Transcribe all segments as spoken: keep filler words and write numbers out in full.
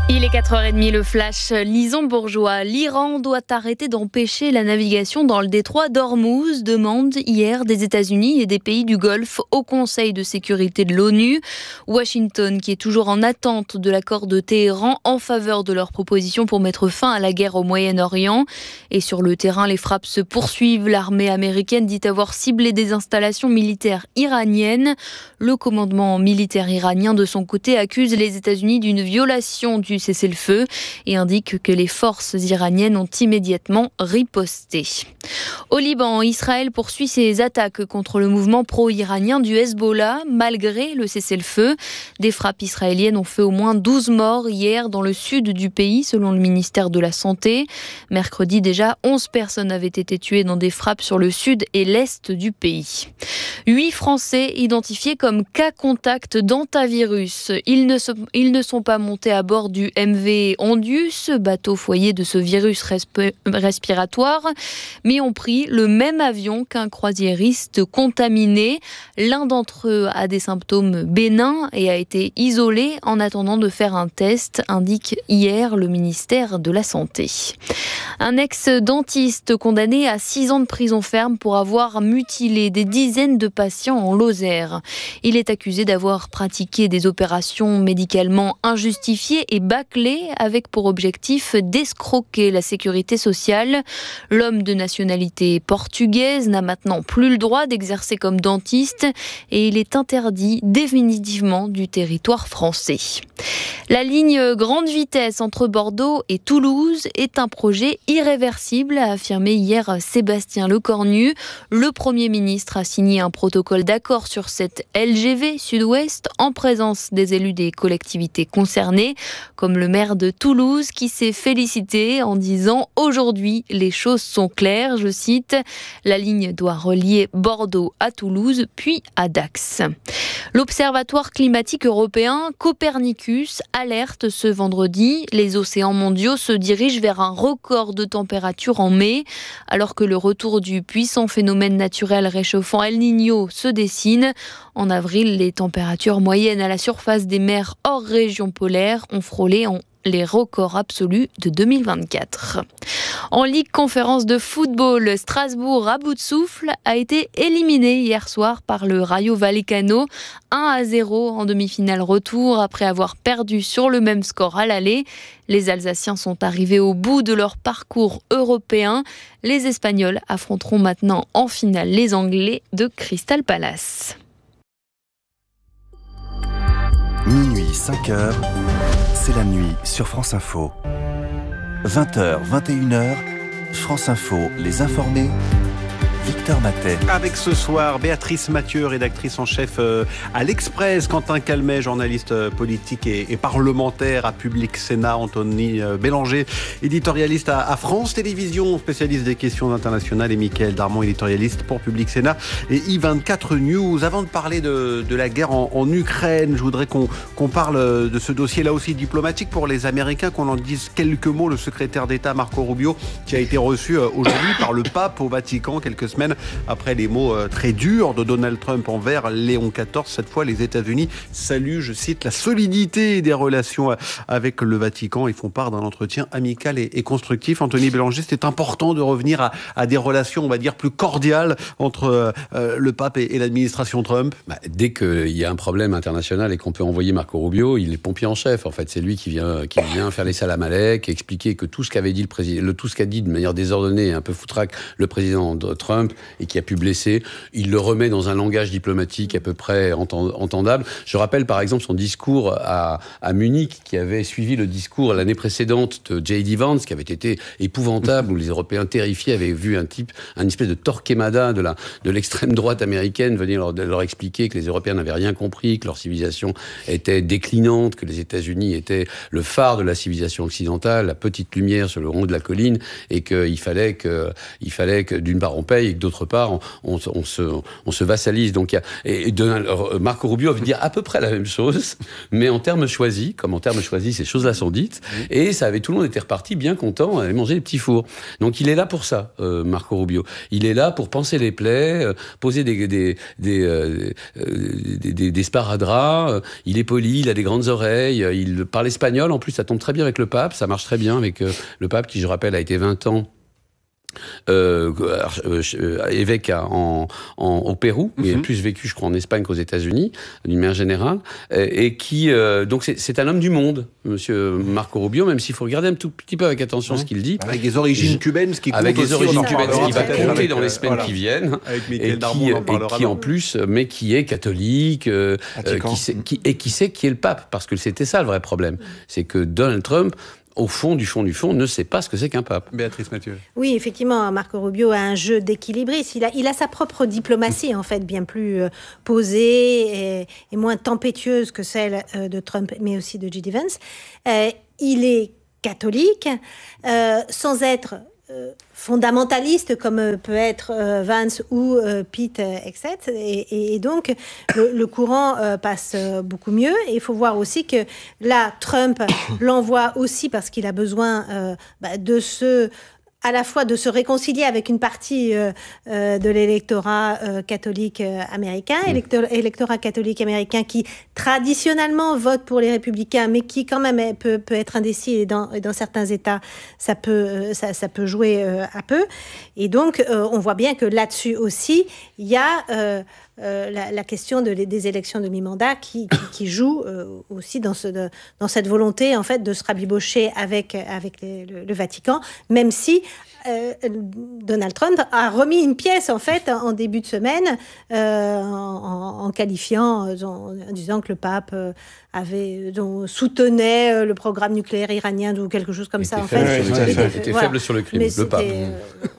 Il est quatre heures trente, le flash Lison Bourgeois. L'Iran doit arrêter d'empêcher la navigation dans le détroit d'Ormuz, demande hier des États-Unis et des pays du Golfe au Conseil de sécurité de l'ONU. Washington, qui est toujours en attente de l'accord de Téhéran en faveur de leur proposition pour mettre fin à la guerre au Moyen-Orient. Et sur le terrain, les frappes se poursuivent. L'armée américaine dit avoir ciblé des installations militaires iraniennes. Le commandement militaire iranien, de son côté, accuse les États-Unis d'une violation du cessez-le-feu et indique que les forces iraniennes ont immédiatement riposté. Au Liban, Israël poursuit ses attaques contre le mouvement pro-iranien du Hezbollah malgré le cessez-le-feu. Des frappes israéliennes ont fait au moins douze morts hier dans le sud du pays selon le ministère de la Santé. Mercredi déjà, onze personnes avaient été tuées dans des frappes sur le sud et l'est du pays. Huit Français identifiés comme cas contact d'hantavirus. Ils ne, sont, ils ne sont pas montés à bord du M V Ondius, bateau foyer de ce virus resp- respiratoire, mais ont pris le même avion qu'un croisiériste contaminé. L'un d'entre eux a des symptômes bénins et a été isolé en attendant de faire un test, indique hier le ministère de la Santé. Un ex-dentiste condamné à six ans de prison ferme pour avoir mutilé des dizaines de patients en Lozère. Il est accusé d'avoir pratiqué des opérations médicalement injustifiées et bâclées avec pour objectif d'escroquer la sécurité sociale. L'homme de nationalité portugaise n'a maintenant plus le droit d'exercer comme dentiste et il est interdit définitivement du territoire français. La ligne grande vitesse entre Bordeaux et Toulouse est un projet irréversible, a affirmé hier Sébastien Lecornu. Le Premier ministre a signé un protocole d'accord sur cette L G V Sud-Ouest en présence des élus des collectivités concernées, comme le maire de Toulouse qui s'est félicité en disant « Aujourd'hui, les choses sont claires », je cite. La ligne doit relier Bordeaux à Toulouse, puis à Dax. L'Observatoire climatique européen Copernicus alerte ce vendredi. Les océans mondiaux se dirigent vers un record de température en mai, alors que le retour du puissant phénomène naturel réchauffant El Niño se dessine. En avril, les températures moyennes à la surface des mers hors région polaire ont frôlé en les records absolus de deux mille vingt-quatre. En Ligue conférence de football, Strasbourg à bout de souffle a été éliminé hier soir par le Rayo Vallecano, un à zéro en demi-finale retour après avoir perdu sur le même score à l'aller. Les Alsaciens sont arrivés au bout de leur parcours européen. Les Espagnols affronteront maintenant en finale les Anglais de Crystal Palace. Minuit, cinq heures, c'est la nuit sur France Info. vingt heures, vingt et une heures, France Info, les informés, Victor Matet. Avec ce soir, Béatrice Mathieu, rédactrice en chef euh, à l'Express, Quentin Calmet, journaliste euh, politique et, et parlementaire à Public Sénat, Anthony euh, Bélanger, éditorialiste à, à France Télévisions, spécialiste des questions internationales, et Mickaël Darmon, éditorialiste pour Public Sénat et I vingt-quatre News. Avant de parler de, de la guerre en, en Ukraine, je voudrais qu'on, qu'on parle de ce dossier là aussi diplomatique pour les Américains, qu'on en dise quelques mots. Le secrétaire d'État Marco Rubio, qui a été reçu euh, aujourd'hui par le pape au Vatican quelques semaines après les mots très durs de Donald Trump envers Léon quatorze. Cette fois, les États-Unis saluent, je cite, la solidité des relations avec le Vatican et font part d'un entretien amical et, et constructif. Anthony Bélanger, c'est important de revenir à, à des relations, on va dire, plus cordiales entre euh, le pape et, et l'administration Trump. Bah, dès qu'il y a un problème international et qu'on peut envoyer Marco Rubio, il est pompier en chef. En fait, c'est lui qui vient, qui vient faire les salam-alek, expliquer que tout ce qu'avait dit le président, le, tout ce qu'a dit de manière désordonnée et un peu foutraque le président Trump et qui a pu blesser, il le remet dans un langage diplomatique à peu près entendable. Je rappelle par exemple son discours à, à Munich, qui avait suivi le discours l'année précédente de J D Vance, qui avait été épouvantable, où les Européens terrifiés avaient vu un type, un espèce de Torquemada de, la, de l'extrême droite américaine venir leur, leur expliquer que les Européens n'avaient rien compris, que leur civilisation était déclinante, que les États-Unis étaient le phare de la civilisation occidentale, la petite lumière sur le rond de la colline, et qu'il fallait que, il fallait que d'une part on paye, que d'autre part, on, on, on, se, on se vassalise. Donc, il y a, et Donald, Marco Rubio veut dire à peu près la même chose, mais en termes choisis, comme en termes choisis, ces choses-là sont dites, et ça avait, tout le monde était reparti bien content, à manger des petits fours. Donc, il est là pour ça, euh, Marco Rubio. Il est là pour panser les plaies, euh, poser des, des, des, euh, des, des, des sparadraps, euh, il est poli, il a des grandes oreilles, euh, il parle espagnol, en plus ça tombe très bien avec le pape, ça marche très bien avec euh, le pape qui, je rappelle, a été vingt ans Euh, euh, évêque en, en, au Pérou, mais mm-hmm. plus vécu, je crois, en Espagne qu'aux États-Unis, d'une manière générale, et, et qui, euh, donc, c'est, c'est un homme du monde, Monsieur Marco Rubio, même s'il faut regarder un tout petit peu avec attention ouais. ce qu'il dit. Avec des origines je, cubaines, ce qui compte avec des aussi, origines cubaines, ce qui va compter avec, dans les semaines voilà. qui viennent, et qui, et qui en plus, mais qui est catholique, euh, qui sait, qui, et qui sait qui est le pape, parce que c'était ça le vrai problème, c'est que Donald Trump, au fond, du fond, du fond, ne sait pas ce que c'est qu'un pape. Béatrice Mathieu. Oui, effectivement, Marco Rubio a un jeu d'équilibriste. Il a, il a sa propre diplomatie, en fait, bien plus euh, posée et, et moins tempétueuse que celle euh, de Trump, mais aussi de J D Vance. Euh, il est catholique, euh, sans être euh, fondamentaliste comme euh, peut être euh, Vance ou euh, Pete euh, Hegseth. Et, et donc, le, le courant euh, passe euh, beaucoup mieux. Et il faut voir aussi que là, Trump l'envoie aussi parce qu'il a besoin euh, bah, de se... à la fois de se réconcilier avec une partie euh, euh, de l'électorat euh, catholique euh, américain, mmh. électeur, électorat catholique américain qui traditionnellement vote pour les républicains, mais qui quand même est, peut, peut être indécis et dans, et dans certains États, ça peut, euh, ça, ça peut jouer euh, à peu. Et donc, euh, on voit bien que là-dessus aussi, il y a... Euh, Euh, la, la question de, des élections de mi-mandat qui, qui, qui joue euh, aussi dans, ce, de, dans cette volonté en fait de se rabibocher avec, avec les, le, le Vatican, même si euh, Donald Trump a remis une pièce en fait en début de semaine euh, en, en qualifiant, en, en disant que le pape euh, avait dont, soutenait le programme nucléaire iranien ou quelque chose comme ça. En fait, il était faible sur le crime, mais le pape. Euh,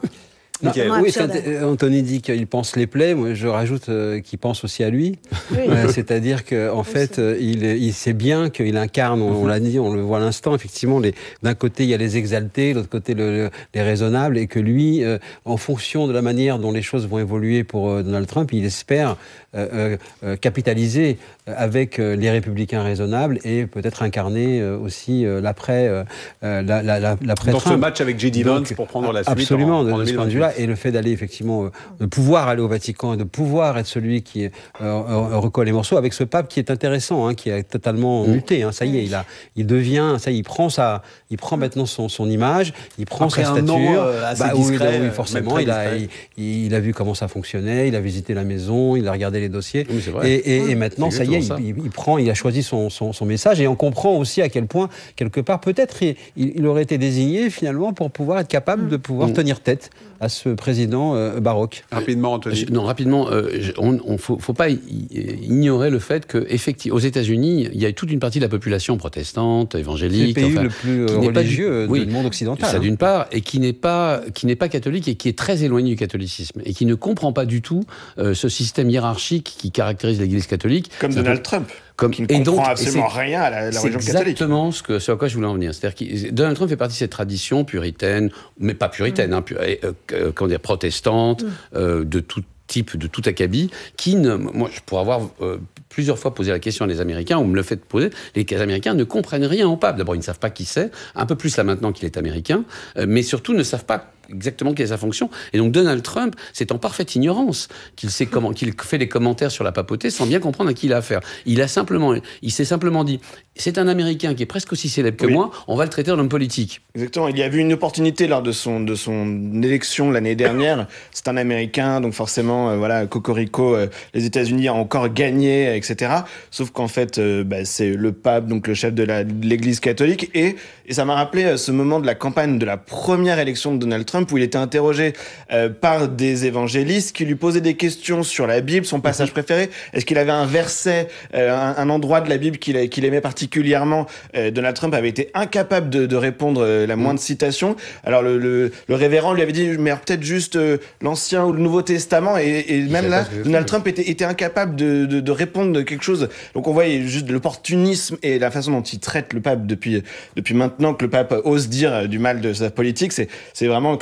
Non, oui, quand Anthony dit qu'il pense les plaies, moi je rajoute euh, qu'il pense aussi à lui. Oui. Euh, c'est-à-dire qu'en fait, euh, il, il sait bien qu'il incarne, on, on l'a dit, on le voit à l'instant, effectivement, les, d'un côté il y a les exaltés, de l'autre côté le, le, les raisonnables, et que lui, euh, en fonction de la manière dont les choses vont évoluer pour euh, Donald Trump, il espère euh, euh, capitaliser avec euh, les républicains raisonnables et peut-être incarner euh, aussi euh, l'après, euh, la, la, la, l'après dans Trump. ce match avec J D Vance pour prendre la suite. Absolument, en, de, en de ce point de vue-là. Et le fait d'aller effectivement, euh, de pouvoir aller au Vatican et de pouvoir être celui qui euh, euh, recolle les morceaux avec ce pape qui est intéressant, hein, qui a totalement mmh. muté. Hein, ça y est, il a, il devient, ça y est, il prend sa, il prend maintenant son, son image, il prend Après sa un stature. Nom, euh, assez bah, discret, oui, oui, forcément, il a, il, il a vu comment ça fonctionnait, il a visité la maison, il a regardé les dossiers. Oui, c'est vrai. Et, et, et maintenant, c'est ça y est, ça. il, il, il prend, il a choisi son, son, son message et on comprend aussi à quel point, quelque part, peut-être, il, il aurait été désigné finalement pour pouvoir être capable mmh. de pouvoir mmh. tenir tête à ce président euh, baroque. Rapidement, Anthony. Je, non, rapidement, euh, je, on, on faut, faut pas ignorer le fait que, effectivement, aux États-Unis, il y a toute une partie de la population protestante, évangélique, c'est le pays enfin, le plus qui religieux du, oui, du monde occidental. Ça, d'une part, et qui n'est pas, qui n'est pas catholique et qui est très éloigné du catholicisme et qui ne comprend pas du tout euh, ce système hiérarchique qui caractérise l'Église catholique. Comme ça Donald peut, Trump. Comme, qui ne comprend donc, absolument rien à la, la religion catholique. C'est exactement ce, que, ce à quoi je voulais en venir. C'est-à-dire que Donald Trump fait partie de cette tradition puritaine, mais pas puritaine, mmh. hein, pu, euh, euh, comment dire, protestante, mmh. euh, de tout type, de tout acabit, qui ne... Moi, je pourrais avoir euh, plusieurs fois posé la question à des Américains, ou me le fait poser, les Américains ne comprennent rien au pape. D'abord, ils ne savent pas qui c'est, un peu plus là maintenant qu'il est américain, euh, mais surtout ne savent pas exactement quelle est sa fonction. Et donc Donald Trump, c'est en parfaite ignorance qu'il sait comment, qu'il fait des commentaires sur la papauté sans bien comprendre à qui il a affaire. Il a simplement, il s'est simplement dit, c'est un Américain qui est presque aussi célèbre que oui. moi, on va le traiter en homme politique. Exactement. Il y a vu une opportunité lors de son, de son élection l'année dernière. C'est un Américain, donc forcément, euh, voilà, cocorico, euh, les États-Unis ont encore gagné, et cetera. Sauf qu'en fait, euh, bah, c'est le pape, donc le chef de, la, de l'Église catholique, et, et ça m'a rappelé euh, ce moment de la campagne de la première élection de Donald Trump, où il était interrogé euh, par des évangélistes qui lui posaient des questions sur la Bible, son passage préféré. Est-ce qu'il avait un verset, euh, un, un endroit de la Bible qu'il, qu'il aimait particulièrement? euh, Donald Trump avait été incapable de, de répondre euh, la moindre citation. Alors le, le, le révérend lui avait dit, mais alors, peut-être juste euh, l'Ancien ou le Nouveau Testament, et, et même là, Donald Trump était, était incapable de, de, de répondre de quelque chose. Donc on voit juste l'opportunisme et la façon dont il traite le pape depuis, depuis maintenant que le pape ose dire du mal de sa politique. C'est, c'est vraiment, comme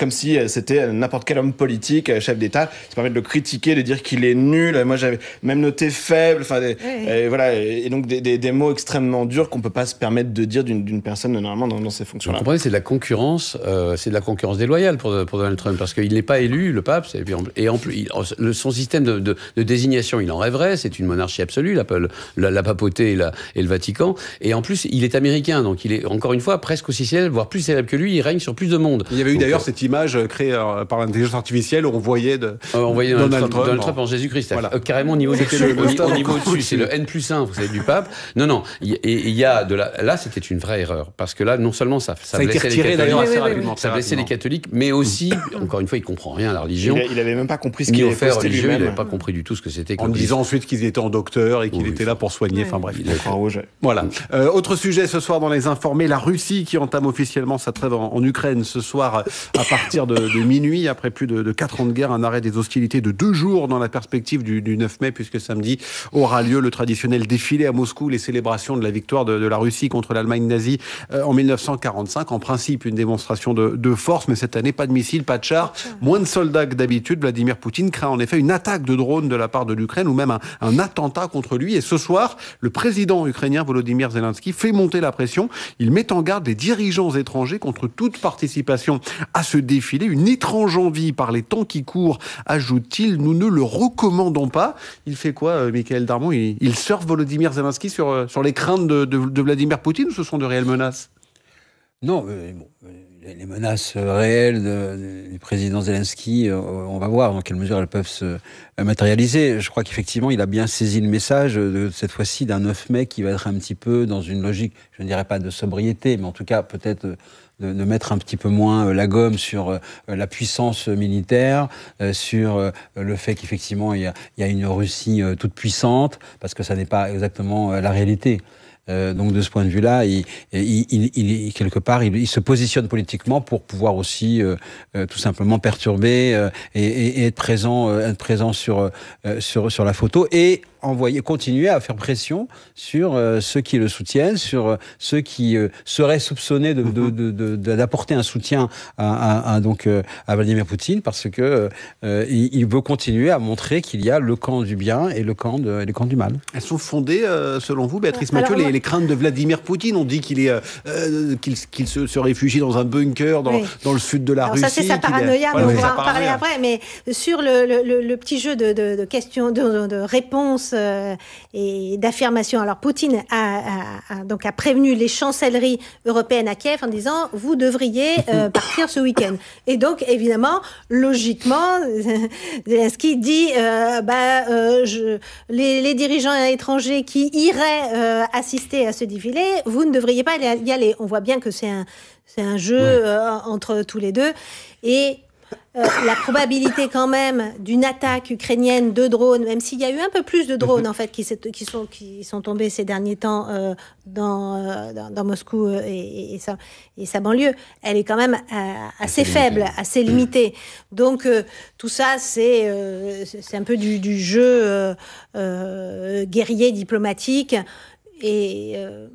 comme si c'était n'importe quel homme politique, chef d'État. Ça permet de le critiquer, de dire qu'il est nul. Moi, j'avais même noté faible. Enfin, oui. et voilà. Et donc des, des, des mots extrêmement durs qu'on peut pas se permettre de dire d'une, d'une personne normalement dans, dans ces fonctions-là. Vous comprenez, c'est de la concurrence, euh, c'est de la concurrence déloyale pour, pour Donald Trump, parce qu'il n'est pas élu, le pape, et, puis, et en plus, il, le, son système de, de, de désignation, il en rêverait. C'est une monarchie absolue, la, la, la papauté et, la, et le Vatican. Et en plus, il est américain, donc il est encore une fois presque aussi célèbre, voire plus célèbre que lui. Il règne sur plus de monde. Il y avait eu donc, d'ailleurs euh, cette image créée euh, par l'intelligence artificielle où on voyait, de, euh, on voyait Donald, Donald, Trump, Donald Trump en, en Jésus-Christ. Voilà. Euh, carrément au niveau dessus. Au, au niveau au-dessus, c'est le N plus un, vous savez, du pape. Non, non. Et il y a de la, là, c'était une vraie erreur, parce que là, non seulement ça, ça, ça blessait les catholiques, oui, assez oui, oui, ça blessait les catholiques, mais aussi, encore une fois, il comprend rien à la religion. Il, il avait même pas compris ce qu'il avait fait religieux. Il n'avait pas compris du tout ce que c'était. En disant ensuite qu'ils étaient en docteur et qu'il oui, était là pour soigner. Enfin bref. Il est en rouge. Voilà. Euh, autre sujet ce soir dans les informés, la Russie qui entame officiellement sa trêve en, en Ukraine ce soir à partir de, de minuit, après plus de, de quatre ans de guerre, un arrêt des hostilités de deux jours dans la perspective du, du neuf mai, puisque samedi aura lieu le traditionnel défilé à Moscou, les célébrations de la victoire de, de la Russie contre l'Allemagne nazie euh, en mille neuf cent quarante-cinq. En principe, une démonstration de, de force, mais cette année, pas de missiles, pas de chars, moins de soldats que d'habitude. Vladimir Poutine craint en effet une attaque de drone de la part de l'Ukraine ou même un, un attentat contre lui. Et ce soir, le président ukrainien Volodymyr Zelensky fait monter la pression. Il met en garde les dirigeants étrangers contre toute participation à ce défilé. Une étrange envie par les temps qui courent, ajoute-t-il. Nous ne le recommandons pas. Il fait quoi, euh, Michael Darmon? Il, il surfe Volodymyr Zelensky sur, euh, sur les craintes de, de, de Vladimir Poutine, ou ce sont de réelles menaces? Non, euh, bon, les menaces réelles de, de, du président Zelensky, euh, on va voir dans quelle mesure elles peuvent se matérialiser. Je crois qu'effectivement, il a bien saisi le message de cette fois-ci d'un neuf mai qui va être un petit peu dans une logique, je ne dirais pas de sobriété, mais en tout cas peut-être de, de mettre un petit peu moins la gomme sur euh, la puissance militaire, euh, sur euh, le fait qu'effectivement il y a, il y a une Russie euh, toute puissante, parce que ça n'est pas exactement euh, la réalité. Euh, donc de ce point de vue-là, il, il, il, il quelque part, il, il se positionne politiquement pour pouvoir aussi euh, euh, tout simplement perturber euh, et, et, et être présent, euh, être présent sur euh, sur sur la photo et envoyer, continuer à faire pression sur euh, ceux qui le soutiennent, sur euh, ceux qui euh, seraient soupçonnés de, de, de, de, de, d'apporter un soutien à, à, à donc euh, à Vladimir Poutine, parce que euh, il, il veut continuer à montrer qu'il y a le camp du bien et le camp de, et le camp du mal. Elles sont fondées, euh, selon vous, Béatrice Mathieu, les, les craintes de Vladimir Poutine? On dit qu'il est euh, qu'il, qu'il se, se réfugie dans un bunker dans, oui. dans le sud de la Alors Russie. Ça c'est sa paranoïa, mais ouais, on oui, va en parler après. Mais sur le, le, le petit jeu de, de, de questions, de, de réponses euh, et d'affirmations. Alors Poutine a, a, a donc a prévenu les chancelleries européennes à Kiev en disant vous devriez euh, partir ce week-end. Et donc évidemment, logiquement, Zelensky dit euh, bah euh, je, les, les dirigeants étrangers qui iraient euh, assister à ce défilé, vous ne devriez pas y aller. On voit bien que c'est un c'est un jeu ouais. euh, entre tous les deux et Euh, la probabilité quand même d'une attaque ukrainienne de drones, même s'il y a eu un peu plus de drones en fait qui, qui, sont, qui sont tombés ces derniers temps euh, dans, euh, dans, dans Moscou et, et, et, sa, et sa banlieue, elle est quand même euh, assez faible, assez limitée. Donc euh, tout ça, c'est, euh, c'est un peu du, du jeu euh, euh, guerrier diplomatique et euh,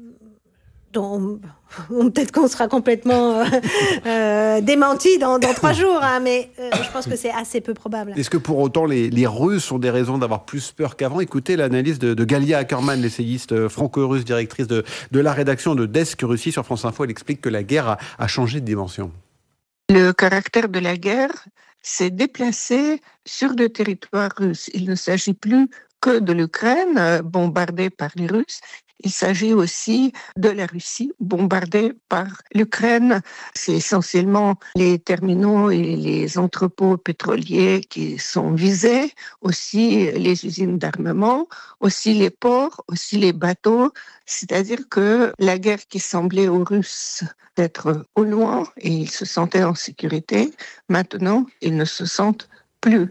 dont peut-être qu'on sera complètement euh, euh, démenti dans, dans trois jours, hein, mais euh, je pense que c'est assez peu probable. Est-ce que pour autant les, les Russes ont des raisons d'avoir plus peur qu'avant? Écoutez l'analyse de, de Galia Ackerman, l'essayiste franco-russe, directrice de, de la rédaction de Desk Russie sur France Info. Elle explique que la guerre a, a changé de dimension. Le caractère de la guerre s'est déplacé sur le territoire russe. Il ne s'agit plus que de l'Ukraine bombardée par les Russes. Il s'agit aussi de la Russie bombardée par l'Ukraine. C'est essentiellement les terminaux et les entrepôts pétroliers qui sont visés, aussi les usines d'armement, aussi les ports, aussi les bateaux. C'est-à-dire que la guerre qui semblait aux Russes être au loin et ils se sentaient en sécurité, maintenant ils ne se sentent plus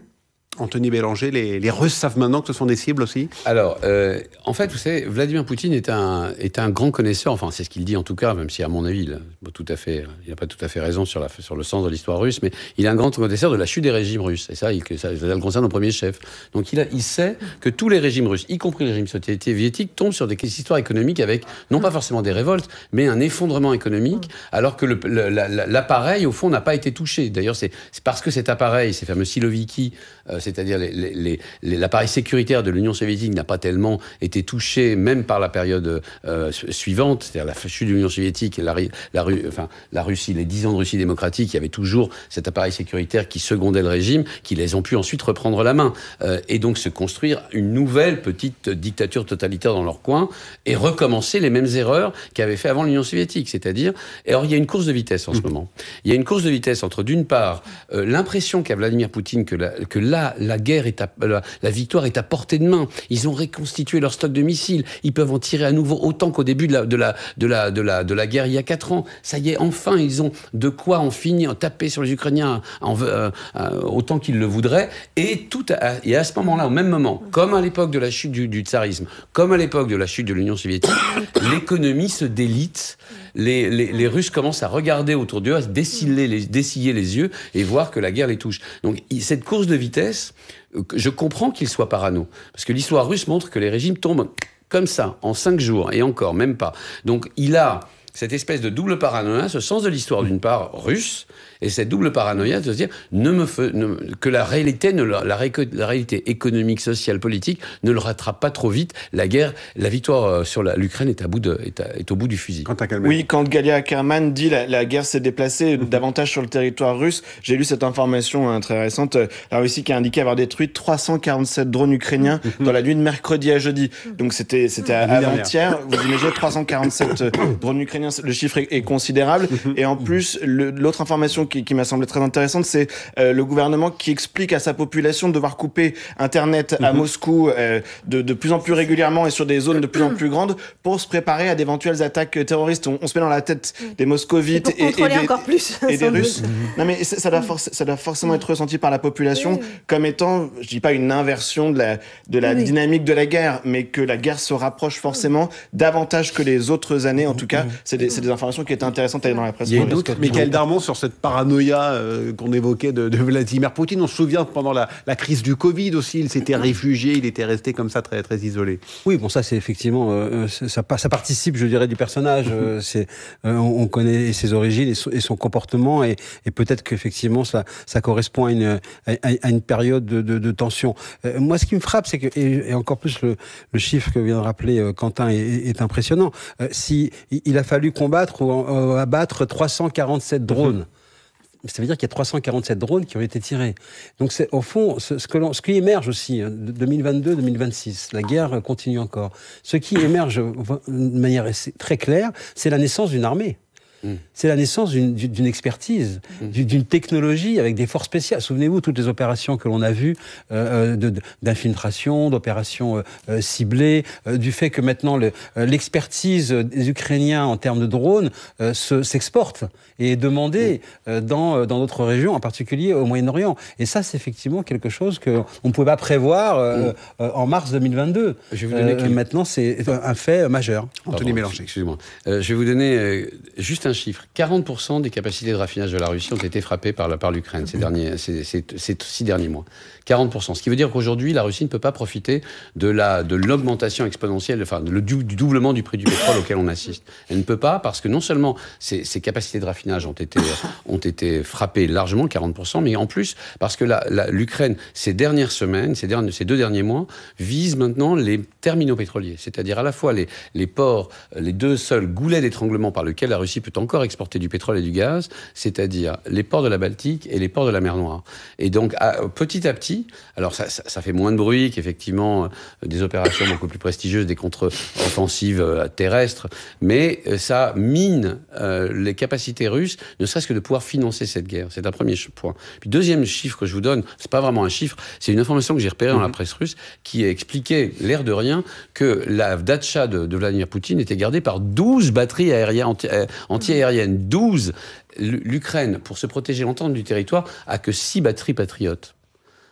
Anthony Bélanger, les, les Russes savent maintenant que ce sont des cibles aussi ? Alors, euh, en fait, vous savez, Vladimir Poutine est un, est un grand connaisseur, enfin, c'est ce qu'il dit en tout cas, même si à mon avis, il n'a tout à fait, il n'a pas tout à fait raison sur, la, sur le sens de l'histoire russe, mais il est un grand connaisseur de la chute des régimes russes. Et ça, il, ça, ça le concerne au premier chef. Donc, il, a, il sait que tous les régimes russes, y compris les régimes soviétiques, tombent sur des histoires économiques avec, non pas forcément des révoltes, mais un effondrement économique, alors que le, le, la, l'appareil, au fond, n'a pas été touché. D'ailleurs, c'est, c'est parce que cet appareil, ces fameux siloviki, euh, c'est-à-dire les, les, les, l'appareil sécuritaire de l'Union soviétique n'a pas tellement été touché, même par la période euh, suivante, c'est-à-dire la chute de l'Union soviétique, la, la, enfin, la Russie, les dix ans de Russie démocratique, il y avait toujours cet appareil sécuritaire qui secondait le régime, qui les ont pu ensuite reprendre la main, euh, et donc se construire une nouvelle petite dictature totalitaire dans leur coin, et recommencer les mêmes erreurs qu'avait fait avant l'Union soviétique, c'est-à-dire... Et alors, il y a une course de vitesse en ce moment. Il y a une course de vitesse entre, d'une part, euh, l'impression qu'a Vladimir Poutine que, la, que là, la guerre est à, la, la victoire est à portée de main. Ils ont reconstitué leur stock de missiles. Ils peuvent en tirer à nouveau autant qu'au début de la, de la, de la, de la, de la guerre il y a quatre ans. Ça y est, enfin, ils ont de quoi en finir, taper sur les Ukrainiens en, euh, euh, autant qu'ils le voudraient. Et, tout à, et à ce moment-là, au même moment, comme à l'époque de la chute du, du tsarisme, comme à l'époque de la chute de l'Union soviétique, l'économie se délite. Les, les, les Russes commencent à regarder autour d'eux, à se dessiller les, dessiller les yeux et voir que la guerre les touche. Donc cette course de vitesse, je comprends qu'il soit parano. Parce que l'histoire russe montre que les régimes tombent comme ça, en cinq jours, et encore, même pas. Donc il a cette espèce de double paranoïa, ce sens de l'histoire d'une part russe, et cette double paranoïa de se dire ne me fe, ne, que la réalité, ne, la, la, la réalité économique, sociale, politique ne le rattrape pas trop vite. La guerre, la victoire sur la, l'Ukraine est, à bout de, est, à, est au bout du fusil. Quand oui, quand Galia Ackerman dit la, la guerre s'est déplacée mmh. davantage sur le territoire russe, j'ai lu cette information hein, très récente, la Russie qui a indiqué avoir détruit trois cent quarante-sept drones ukrainiens mmh. dans la nuit de mercredi à jeudi. Donc c'était, c'était mmh. avant-hier. Vous imaginez trois cent quarante-sept drones ukrainiens, le chiffre est, est considérable. Mmh. Et en plus, le, l'autre information qui, qui m'a semblé très intéressante, c'est euh, le gouvernement qui explique à sa population de devoir couper Internet à mmh. Moscou euh, de, de plus en plus régulièrement et sur des zones de plus en plus grandes pour se préparer à d'éventuelles attaques terroristes. On, on se met dans la tête des moscovites et, et, et, des, encore plus, et des Russes. Mmh. Non mais ça doit, forc- ça doit forcément être ressenti par la population oui. comme étant, je dis pas une inversion de la, de la oui. dynamique de la guerre, mais que la guerre se rapproche forcément davantage que les autres années. En tout cas, c'est des, c'est des informations qui étaient intéressantes à aller dans la presse. Il y a une autre, Michael Darmon, sur cette paranoïa euh, qu'on évoquait de, de Vladimir Poutine. On se souvient pendant la, la crise du Covid aussi, il s'était réfugié, il était resté comme ça très, très isolé. Oui, bon ça c'est effectivement, euh, ça, ça participe, je dirais, du personnage. euh, c'est, euh, on connaît ses origines et son, et son comportement et, et peut-être qu'effectivement ça, ça correspond à une, à, à une période de, de, de tension. Euh, moi, ce qui me frappe, c'est que, et, et encore plus le, le chiffre que vient de rappeler euh, Quentin est, est impressionnant. Euh, si il a fallu combattre ou euh, abattre trois cent quarante-sept drones. Ça veut dire qu'il y a trois cent quarante-sept drones qui ont été tirés. Donc, c'est, au fond, ce, ce, que l'on, ce qui émerge aussi, hein, de deux mille vingt-deux deux mille vingt-six, la guerre continue encore. Ce qui émerge de manière très claire, c'est la naissance d'une armée. Mmh. C'est la naissance d'une, d'une expertise, mmh. d'une technologie avec des forces spéciales. Souvenez-vous, toutes les opérations que l'on a vues euh, de, de, d'infiltration, d'opérations euh, ciblées, euh, du fait que maintenant le, euh, l'expertise des Ukrainiens en termes de drones euh, se, s'exporte et est demandée mmh. euh, dans, dans d'autres régions, en particulier au Moyen-Orient. Et ça, c'est effectivement quelque chose qu'on ne pouvait pas prévoir euh, mmh. euh, en mars deux mille vingt-deux. Je vais vous donner euh, quelques... Maintenant, c'est un fait majeur. Anthony Bélanger, excusez-moi. Euh, je vais vous donner euh, juste un chiffre. quarante pour cent des capacités de raffinage de la Russie ont été frappées par, la, par l'Ukraine ces, derniers, ces, ces, ces six derniers mois. quarante pour cent. Ce qui veut dire qu'aujourd'hui, la Russie ne peut pas profiter de, la, de l'augmentation exponentielle, enfin, de, du, du doublement du prix du pétrole auquel on assiste. Elle ne peut pas parce que non seulement ces, ces capacités de raffinage ont été, ont été frappées largement, quarante pour cent, mais en plus parce que la, la, l'Ukraine, ces dernières semaines, ces, derniers, ces deux derniers mois, vise maintenant les terminaux pétroliers. C'est-à-dire à la fois les, les ports, les deux seuls goulets d'étranglement par lesquels la Russie peut encore exporter du pétrole et du gaz, c'est-à-dire les ports de la Baltique et les ports de la mer Noire. Et donc, à, petit à petit, alors ça, ça, ça fait moins de bruit qu'effectivement euh, des opérations beaucoup plus prestigieuses, des contre-offensives euh, terrestres, mais euh, ça mine euh, les capacités russes, ne serait-ce que de pouvoir financer cette guerre. C'est un premier point. Puis deuxième chiffre que je vous donne, c'est pas vraiment un chiffre, c'est une information que j'ai repérée mmh. dans la presse russe, qui expliquait, l'air de rien, que la datcha de, de Vladimir Poutine était gardée par douze batteries aériennes anti, euh, anti-aériennes. douze. L'Ukraine, pour se protéger longtemps du territoire, a que six batteries patriotes.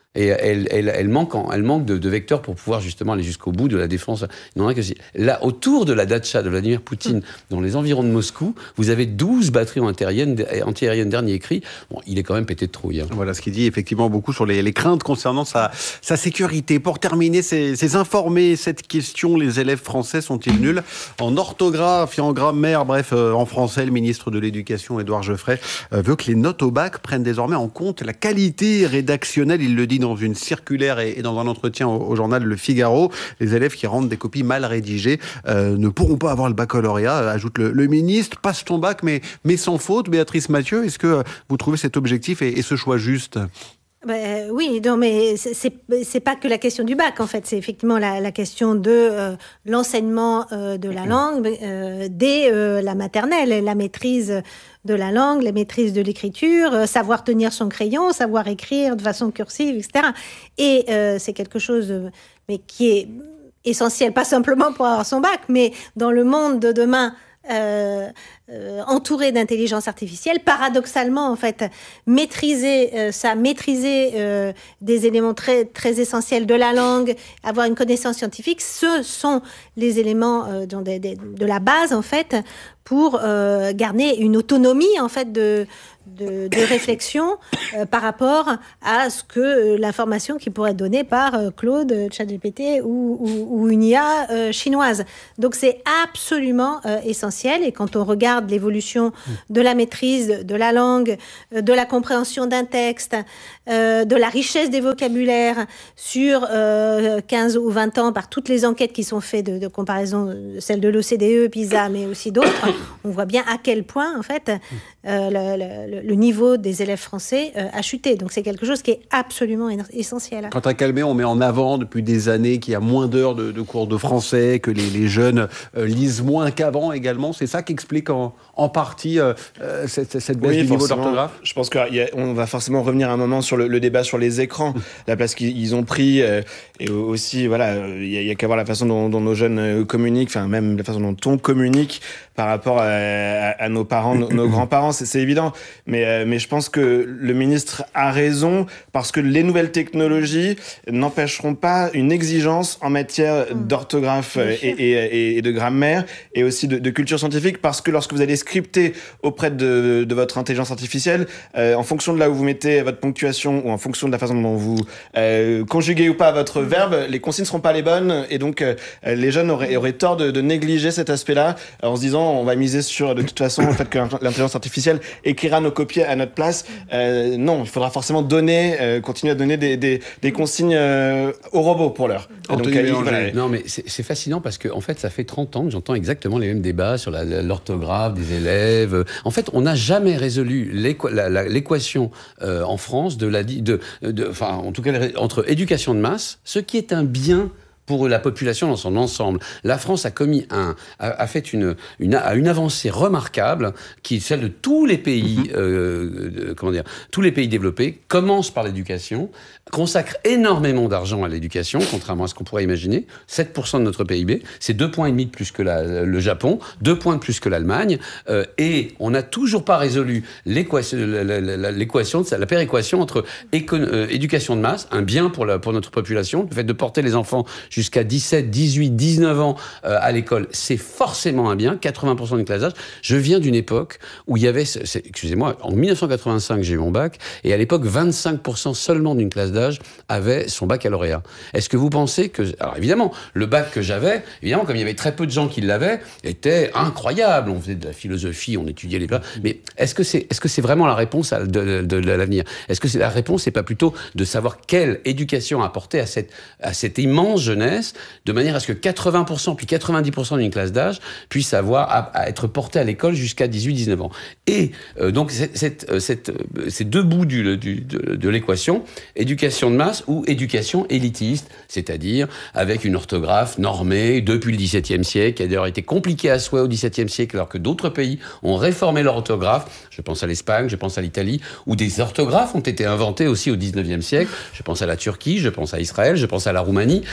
Et elle, elle, elle manque, en, elle manque de, de vecteurs pour pouvoir justement aller jusqu'au bout de la défense. Il n'en a que si. Là, autour de la datcha de Vladimir Poutine, dans les environs de Moscou, vous avez douze batteries antiaériennes, anti-aériennes dernier cri. Bon, il est quand même pété de trouille. Hein. Voilà ce qui dit effectivement beaucoup sur les, les craintes concernant sa, sa sécurité. Pour terminer, ces, ces informés, cette question, les élèves français sont-ils nuls en orthographe et en grammaire? Bref, euh, en français, le ministre de l'Éducation, Édouard Geoffrey, euh, veut que les notes au bac prennent désormais en compte la qualité rédactionnelle. Il le dit dans une circulaire et dans un entretien au, au journal Le Figaro. Les élèves qui rendent des copies mal rédigées euh, ne pourront pas avoir le baccalauréat, ajoute le, le ministre. Passe ton bac, mais, mais sans faute. Béatrice Mathieu, est-ce que vous trouvez cet objectif et, et ce choix juste? Ben, oui, non, mais c'est, c'est pas que la question du bac, en fait. C'est effectivement la, la question de euh, l'enseignement euh, de la langue euh, dès euh, la maternelle, la maîtrise de la langue, la maîtrise de l'écriture, euh, savoir tenir son crayon, savoir écrire de façon cursive, et cetera. Et euh, c'est quelque chose euh, mais qui est essentiel, pas simplement pour avoir son bac, mais dans le monde de demain, Euh, euh, entouré d'intelligence artificielle, paradoxalement en fait, maîtriser euh, ça, maîtriser euh, des éléments très très essentiels de la langue, avoir une connaissance scientifique, ce sont les éléments euh, de, de, de la base en fait pour euh, garder une autonomie en fait de De, de réflexion euh, par rapport à ce que euh, l'information qui pourrait être donnée par euh, Claude, ChatGPT ou, ou, ou une I A euh, chinoise. Donc c'est absolument euh, essentiel. Et quand on regarde l'évolution de la maîtrise de la langue, euh, de la compréhension d'un texte, euh, de la richesse des vocabulaires sur euh, quinze ou vingt ans par toutes les enquêtes qui sont faites de, de comparaison, celles de l'O C D E, PISA, mais aussi d'autres, on voit bien à quel point en fait euh, le, le, le niveau des élèves français euh, a chuté. Donc c'est quelque chose qui est absolument essentiel. Quant à Calmet, on met en avant depuis des années qu'il y a moins d'heures de, de cours de français, que les, les jeunes euh, lisent moins qu'avant également. C'est ça qui explique en, en partie euh, cette, cette baisse oui, du niveau d'orthographe. Je pense qu'on va forcément revenir un moment sur le, le débat sur les écrans, la place qu'ils ont pris, euh, et aussi, voilà, il y a, y a qu'à voir la façon dont, dont nos jeunes communiquent, enfin même la façon dont on communique par rapport à, à, à nos parents, nos, nos grands-parents, c'est, c'est évident. Mais, euh, mais je pense que le ministre a raison, parce que les nouvelles technologies n'empêcheront pas une exigence en matière d'orthographe et, et, et de grammaire, et aussi de, de culture scientifique, parce que lorsque vous allez scripter auprès de, de votre intelligence artificielle, euh, en fonction de là où vous mettez votre ponctuation, ou en fonction de la façon dont vous euh, conjuguez ou pas votre verbe, les consignes ne seront pas les bonnes, et donc euh, les jeunes auraient, auraient tort de, de négliger cet aspect-là, en se disant on va miser sur, de toute façon, le fait que l'intelligence artificielle écrira nos copies à notre place. Euh, non, il faudra forcément donner, euh, continuer à donner des, des, des consignes euh, aux robots pour l'heure. Donc, euh, voilà. Non, mais c'est, c'est fascinant parce que, en fait, ça fait trente ans que j'entends exactement les mêmes débats sur la, la, l'orthographe des élèves. En fait, on n'a jamais résolu l'équa- la, la, l'équation euh, en France de la, de, de, enfin, en tout cas, entre éducation de masse, ce qui est un bien pour la population dans son ensemble. La France a commis un, a, a fait une, une, a une avancée remarquable qui est celle de tous les pays, mm-hmm. euh, de, comment dire, tous les pays développés commencent par l'éducation, consacrent énormément d'argent à l'éducation, contrairement à ce qu'on pourrait imaginer. sept pour cent de notre P I B, c'est deux virgule cinq points de plus que la, le Japon, deux points de plus que l'Allemagne, euh, et on n'a toujours pas résolu l'équation, la, la, la, l'équation, la péréquation entre éco- euh, éducation de masse, un bien pour, la, pour notre population, le fait de porter les enfants jusqu'à dix-sept, dix-huit, dix-neuf ans euh, à l'école, c'est forcément un bien, quatre-vingts pour cent d'une classe d'âge. Je viens d'une époque où il y avait, c'est, excusez-moi, en dix-neuf cent quatre-vingt-cinq, j'ai eu mon bac, et à l'époque, vingt-cinq pour cent seulement d'une classe d'âge avait son baccalauréat. Est-ce que vous pensez que... Alors évidemment, le bac que j'avais, évidemment, comme il y avait très peu de gens qui l'avaient, était incroyable. On faisait de la philosophie, on étudiait les plats. Mais est-ce que c'est, est-ce que c'est vraiment la réponse à, de, de, de, de l'avenir? Est-ce que c'est, la réponse, c'est pas plutôt de savoir quelle éducation apporter à cette, à cette immense jeunesse, de manière à ce que quatre-vingts pour cent puis quatre-vingt-dix pour cent d'une classe d'âge puisse avoir à, à être portée à l'école jusqu'à dix-huit dix-neuf ans. Et euh, donc, cette, cette, cette, ces deux bouts du, du, de, de l'équation, éducation de masse ou éducation élitiste, c'est-à-dire avec une orthographe normée depuis le dix-septième siècle, qui a d'ailleurs été compliquée à souhait au dix-septième siècle, alors que d'autres pays ont réformé leur orthographe. Je pense à l'Espagne, je pense à l'Italie, où des orthographes ont été inventées aussi au dix-neuvième siècle. Je pense à la Turquie, je pense à Israël, je pense à la Roumanie. Donc,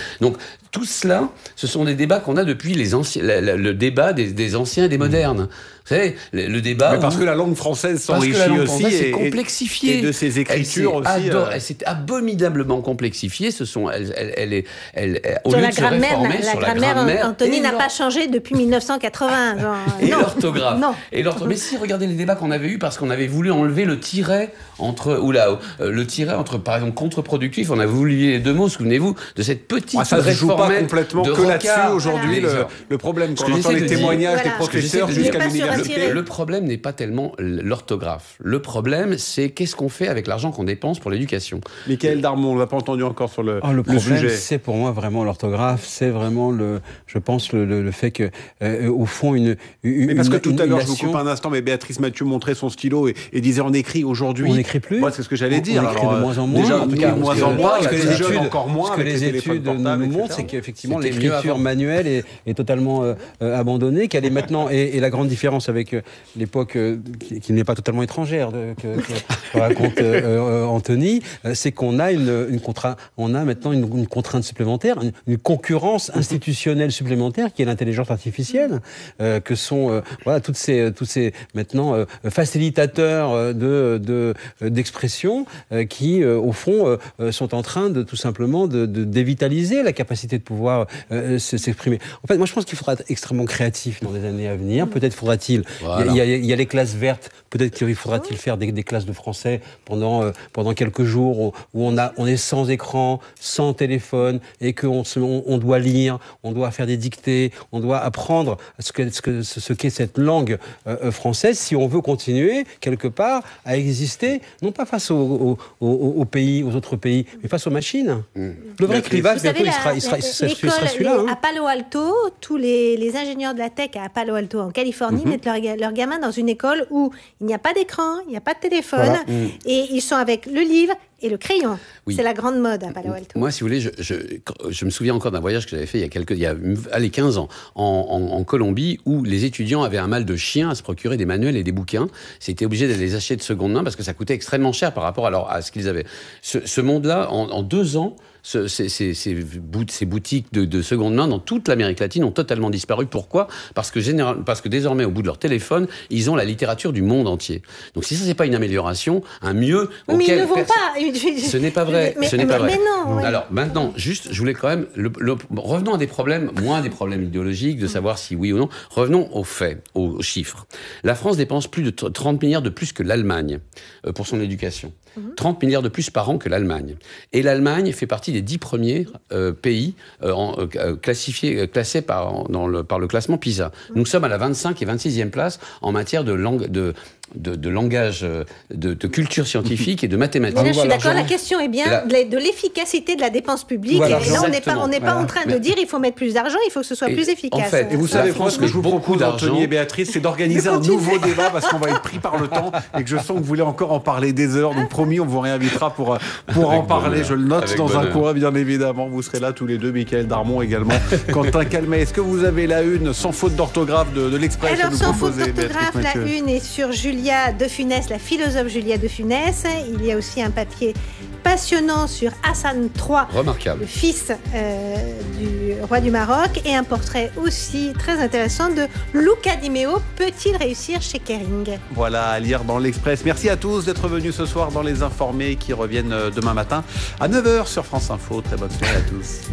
Tout cela, ce sont des débats qu'on a depuis les anciens, le, le, le débat des, des anciens et des modernes. Vous savez, le, le débat... Mais parce où, que la langue française s'enrichit aussi et, complexifiée. et de ses écritures elle aussi. Adore, euh... Elle s'est abominablement complexifiée. Ce sont, elle, elle, elle est, elle, elle, au sur lieu la de se grammaire, réformer la, sur la la grammaire, grammaire, Anthony n'a pas changé depuis mille neuf cent quatre-vingts. Genre, et non. l'orthographe. Non. Et l'orthographe. Mais si, regardez les débats qu'on avait eus parce qu'on avait voulu enlever le tiret entre, ou là, euh, le tiret entre, par exemple, contre-productif. On a voulu lier les deux mots. Souvenez-vous de cette petite ah, ça se joue pas complètement de que là-dessus aujourd'hui. Voilà. Le, le problème, quand on entend les témoignages voilà. des professeurs jusqu'à l'université. Le, le problème n'est pas tellement l'orthographe. Le problème, c'est qu'est-ce qu'on fait avec l'argent qu'on dépense pour l'éducation. Michaël Darmon, on ne l'a pas entendu encore sur le, oh, le, le problème, sujet. C'est pour moi vraiment l'orthographe, c'est vraiment le, je pense le, le, le fait que euh, au fond une, une mais parce que tout une, à l'heure, nation... je vous coupe un instant, mais Béatrice Mathieu montrait son stylo et, et disait on écrit aujourd'hui. On n'écrit plus. Moi, c'est ce que j'allais dire. On écrit de moins en moins. Déjà, en tout cas, moins en moins. Ce que les jeunes études, encore moins. Ce que les études nous montrent, c'est qu'effectivement l'écriture manuelle est, est totalement euh, abandonnée, qu'elle est maintenant et, et la grande différence avec euh, l'époque euh, qui, qui n'est pas totalement étrangère de, que, que, que raconte euh, Anthony, euh, c'est qu'on a une, une contra, on a maintenant une, une contrainte supplémentaire, une, une concurrence institutionnelle supplémentaire qui est l'intelligence artificielle, euh, que sont euh, voilà toutes ces tous ces maintenant euh, facilitateurs de, de d'expression euh, qui euh, au fond euh, sont en train de tout simplement de, de dévitaliser la capacité de pouvoir euh, s'exprimer. En fait, moi je pense qu'il faudra être extrêmement créatif dans les années à venir. Peut-être faudra-t-il, voilà. il, y a, il y a les classes vertes, peut-être qu'il faudra-t-il faire des, des classes de français pendant euh, pendant quelques jours où, où on a on est sans écran, sans téléphone et qu'on on, on doit lire, on doit faire des dictées, on doit apprendre ce que ce que ce qu'est cette langue euh, française si on veut continuer quelque part à exister, non pas face aux, aux, aux, aux pays, aux autres pays, mais face aux machines. Mmh. Le vrai clivage, bientôt, il sera, il sera, il sera, il sera celui-là. Les, hein. À Palo Alto, tous les, les ingénieurs de la tech à Palo Alto, en Californie, mmh. mettent leurs leur gamins dans une école où il n'y a pas d'écran, il n'y a pas de téléphone, voilà. mmh. et ils sont avec le livre et le crayon. Oui. C'est la grande mode à Palo Alto. Moi, si vous voulez, je, je, je me souviens encore d'un voyage que j'avais fait il y a quelques, il y a allez, quinze ans, en, en, en Colombie, où les étudiants avaient un mal de chien à se procurer des manuels et des bouquins. C'était obligé de les acheter de seconde main parce que ça coûtait extrêmement cher par rapport à, leur, à ce qu'ils avaient. Ce, ce monde-là, en, en deux ans, ce, ces, ces, ces, bout, ces boutiques de, de seconde main dans toute l'Amérique latine ont totalement disparu. Pourquoi ? Parce que, général, parce que désormais, au bout de leur téléphone, ils ont la littérature du monde entier. Donc si ça, c'est pas une amélioration, un mieux... Mais ils ne vont perso- pas... Ce n'est pas vrai. Mais, ce n'est mais, pas vrai. Mais non, ouais. Alors maintenant, juste, je voulais quand même... Le, le, revenons à des problèmes, moins des problèmes idéologiques, de savoir si oui ou non. Revenons aux faits, aux chiffres. La France dépense plus de trente milliards de plus que l'Allemagne euh, pour son éducation. trente milliards de plus par an que l'Allemagne. Et l'Allemagne fait partie des dix premiers euh, pays euh, en, euh, classifiés, euh, classés par, dans le, par le classement PISA. Nous sommes à la vingt-cinq et vingt-sixième place en matière de langue... De, De, de langage, de, de culture scientifique et de mathématiques. Là, je suis d'accord, la question est bien la... de l'efficacité de la dépense publique. Voilà, et là, on n'est pas, on n'est pas voilà. en train de mais... dire il faut mettre plus d'argent, il faut que ce soit et plus efficace. En fait, et vous savez, France, ce que je vous propose, Anthony et Béatrice, c'est d'organiser un nouveau débat parce qu'on va être pris par le temps et que je sens que vous voulez encore en parler des heures. Donc, promis, on vous réinvitera pour, pour en parler. Bonheur. Je le note Avec dans bonheur. un coin, bien évidemment. Vous serez là tous les deux, Michaël Darmon également, Quentin Calmet. Est-ce que vous avez la une sans faute d'orthographe de, de l'Express Alors, à nous sans proposer, faute d'orthographe, la une est sur Julia de Funès, la philosophe Julia de Funès. Il y a aussi un papier passionnant sur Hassan trois, Remarquable. le fils euh, du roi du Maroc, et un portrait aussi très intéressant de Luca Di Meo. Peut-il réussir chez Kering ? Voilà, à lire dans l'Express. Merci à tous d'être venus ce soir dans Les Informés qui reviennent demain matin à neuf heures sur France Info. Très bonne soirée à tous.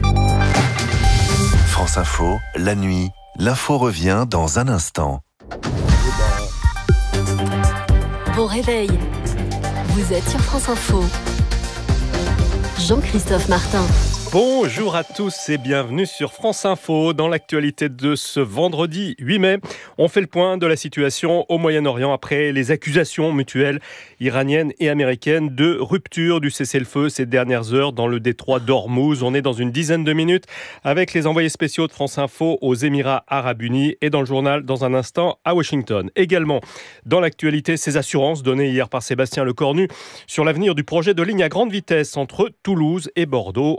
France Info, la nuit, l'info revient dans un instant. Bon réveil, vous êtes sur France Info. Jean-Christophe Martin. Bonjour à tous et bienvenue sur France Info. Dans l'actualité de ce vendredi huit mai, on fait le point de la situation au Moyen-Orient après les accusations mutuelles iraniennes et américaines de rupture du cessez-le-feu ces dernières heures dans le détroit d'Ormuz. On est dans une dizaine de minutes avec les envoyés spéciaux de France Info aux Émirats Arabes Unis et dans le journal dans un instant à Washington. Également dans l'actualité, ces assurances données hier par Sébastien Lecornu sur l'avenir du projet de ligne à grande vitesse entre Toulouse et Bordeaux. On va en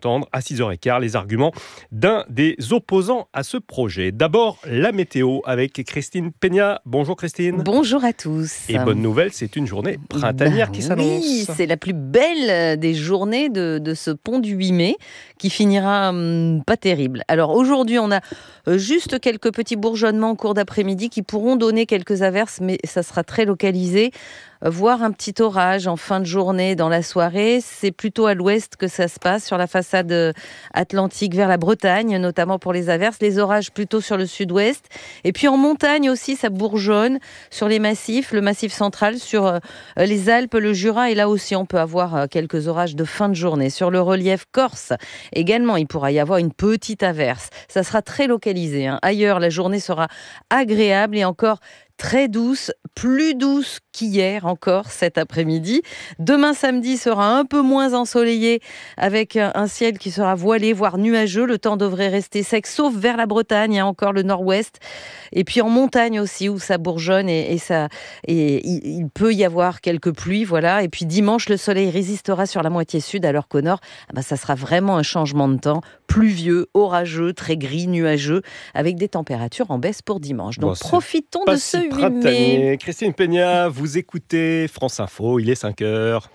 entendre à six heures quinze les arguments d'un des opposants à ce projet. D'abord, la météo avec Christine Peña. Bonjour Christine. Bonjour à tous. Et bonne nouvelle, c'est une journée printanière ben qui s'annonce. Oui, c'est la plus belle des journées de, de ce pont du huit mai qui finira hum, pas terrible. Alors aujourd'hui, on a juste quelques petits bourgeonnements en cours d'après-midi qui pourront donner quelques averses, mais ça sera très localisé. Voire un petit orage en fin de journée dans la soirée. C'est plutôt à l'ouest que ça se passe, sur la façade atlantique vers la Bretagne, notamment pour les averses. Les orages plutôt sur le sud-ouest. Et puis en montagne aussi, ça bourgeonne sur les massifs, le massif central, sur euh, les Alpes, le Jura. Et là aussi, on peut avoir euh, quelques orages de fin de journée. Sur le relief corse, également, il pourra y avoir une petite averse. Ça sera très localisé, hein. Ailleurs, la journée sera agréable et encore très douce, plus douce qu'hier encore cet après-midi. Demain samedi sera un peu moins ensoleillé avec un ciel qui sera voilé, voire nuageux. Le temps devrait rester sec, sauf vers la Bretagne, hein, encore le nord-ouest. Et puis en montagne aussi, où ça bourgeonne et, et, ça, et il, il peut y avoir quelques pluies. Voilà. Et puis dimanche, le soleil résistera sur la moitié sud, alors qu'au nord, ah ben, ça sera vraiment un changement de temps. Pluvieux, orageux, très gris, nuageux, avec des températures en baisse pour dimanche. Donc bon, profitons de ce huit mai. Christine Peña, vous écoutez France Info, il est cinq heures.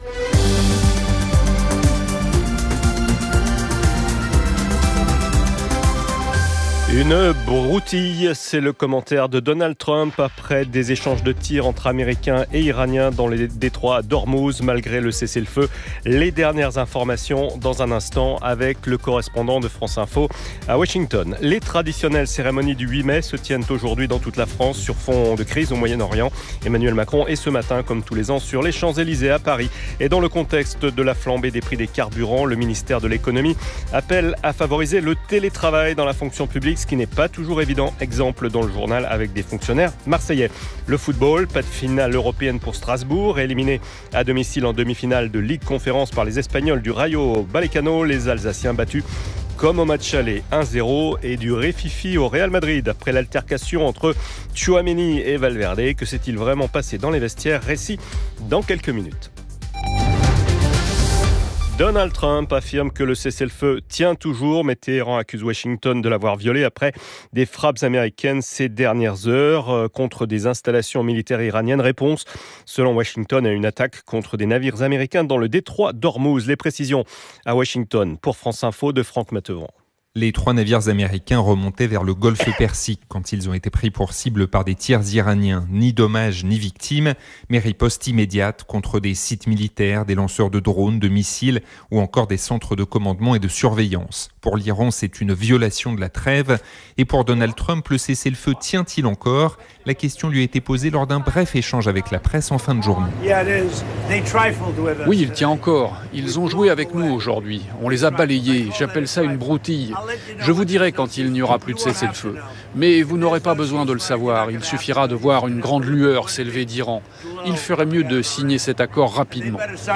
Une broutille, c'est le commentaire de Donald Trump après des échanges de tirs entre Américains et Iraniens dans le détroit d'Ormuz, malgré le cessez-le-feu. Les dernières informations dans un instant avec le correspondant de France Info à Washington. Les traditionnelles cérémonies du huit mai se tiennent aujourd'hui dans toute la France sur fond de crise au Moyen-Orient. Emmanuel Macron est ce matin, comme tous les ans, sur les Champs-Élysées à Paris. Et dans le contexte de la flambée des prix des carburants, le ministère de l'économie appelle à favoriser le télétravail dans la fonction publique, ce qui n'est pas toujours évident. Exemple dans le journal avec des fonctionnaires marseillais. Le football, pas de finale européenne pour Strasbourg, éliminé à domicile en demi-finale de Ligue Conférence par les Espagnols du Rayo Vallecano, les Alsaciens battus comme au match aller un zéro et du réfifi au Real Madrid après l'altercation entre Tchouaméni et Valverde. Que s'est-il vraiment passé dans les vestiaires? Récit dans quelques minutes. Donald Trump affirme que le cessez-le-feu tient toujours, mais Téhéran accuse Washington de l'avoir violé après des frappes américaines ces dernières heures contre des installations militaires iraniennes. Réponse, selon Washington, à une attaque contre des navires américains dans le détroit d'Ormuz. Les précisions à Washington pour France Info de Franck Matevon. Les trois navires américains remontaient vers le golfe Persique quand ils ont été pris pour cible par des tirs iraniens. Ni dommages ni victimes, mais riposte immédiate contre des sites militaires, des lanceurs de drones, de missiles ou encore des centres de commandement et de surveillance. Pour l'Iran, c'est une violation de la trêve. Et pour Donald Trump, le cessez-le-feu tient-il encore? La question lui a été posée lors d'un bref échange avec la presse en fin de journée. Oui, il tient encore. Ils ont joué avec nous aujourd'hui. On les a balayés. J'appelle ça une broutille. Je vous dirai quand il n'y aura plus de cessez-le-feu. Mais vous n'aurez pas besoin de le savoir. Il suffira de voir une grande lueur s'élever d'Iran. Il ferait mieux de signer cet accord rapidement.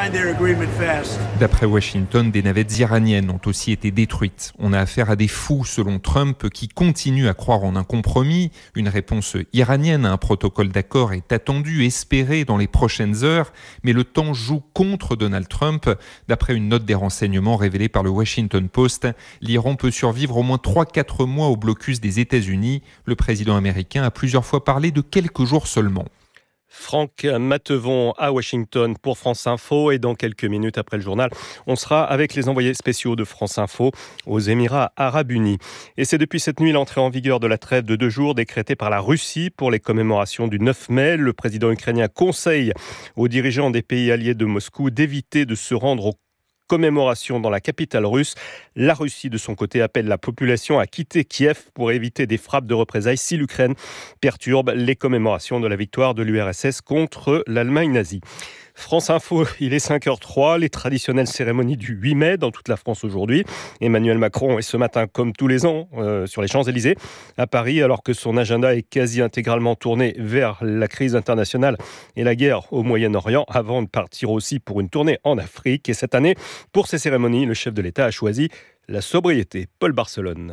D'après Washington, des navettes iraniennes ont aussi été détruites. On a affaire à des fous, selon Trump, qui continuent à croire en un compromis. Une réponse iranienne à un protocole d'accord est attendue, espérée dans les prochaines heures. Mais le temps joue contre Donald Trump. D'après une note des renseignements révélée par le Washington Post, l'Iran peut survivre au moins trois à quatre mois au blocus des États-Unis. Le président américain a plusieurs fois parlé de quelques jours seulement. Franck Matevon à Washington pour France Info, et dans quelques minutes après le journal, on sera avec les envoyés spéciaux de France Info aux Émirats Arabes Unis. Et c'est depuis cette nuit l'entrée en vigueur de la trêve de deux jours décrétée par la Russie pour les commémorations du neuf mai. Le président ukrainien conseille aux dirigeants des pays alliés de Moscou d'éviter de se rendre au commémoration dans la capitale russe. La Russie, de son côté, appelle la population à quitter Kiev pour éviter des frappes de représailles si l'Ukraine perturbe les commémorations de la victoire de l'U R S S contre l'Allemagne nazie. France Info, il est cinq heures zéro, les traditionnelles cérémonies du huit mai dans toute la France aujourd'hui. Emmanuel Macron est ce matin, comme tous les ans, euh, sur les Champs-Élysées à Paris, alors que son agenda est quasi intégralement tourné vers la crise internationale et la guerre au Moyen-Orient, avant de partir aussi pour une tournée en Afrique. Et cette année, pour ces cérémonies, le chef de l'État a choisi la sobriété. Paul Barcelone.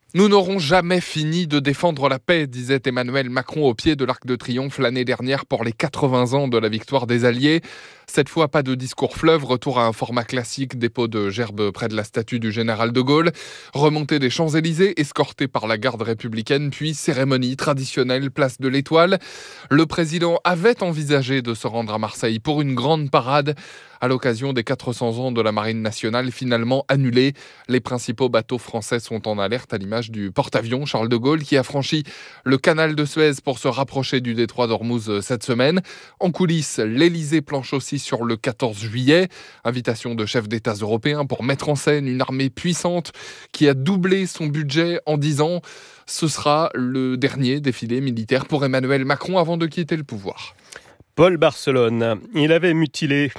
Nous n'aurons jamais fini de défendre la paix, disait Emmanuel Macron au pied de l'Arc de Triomphe l'année dernière pour les quatre-vingts ans de la victoire des Alliés. Cette fois, pas de discours fleuve, retour à un format classique, dépôt de gerbes près de la statue du général de Gaulle, remontée des Champs-Élysées, escortée par la garde républicaine, puis cérémonie traditionnelle, place de l'Étoile. Le président avait envisagé de se rendre à Marseille pour une grande parade à l'occasion des quatre cents ans de la Marine nationale, finalement annulée. Les principaux bateaux français sont en alerte à l'image du porte-avions Charles de Gaulle qui a franchi le canal de Suez pour se rapprocher du détroit d'Ormuz cette semaine. En coulisses, l'Élysée planche aussi sur le quatorze juillet. Invitation de chefs d'État européens pour mettre en scène une armée puissante qui a doublé son budget en dix ans. Ce sera le dernier défilé militaire pour Emmanuel Macron avant de quitter le pouvoir. Paul Barcelone, il avait mutilé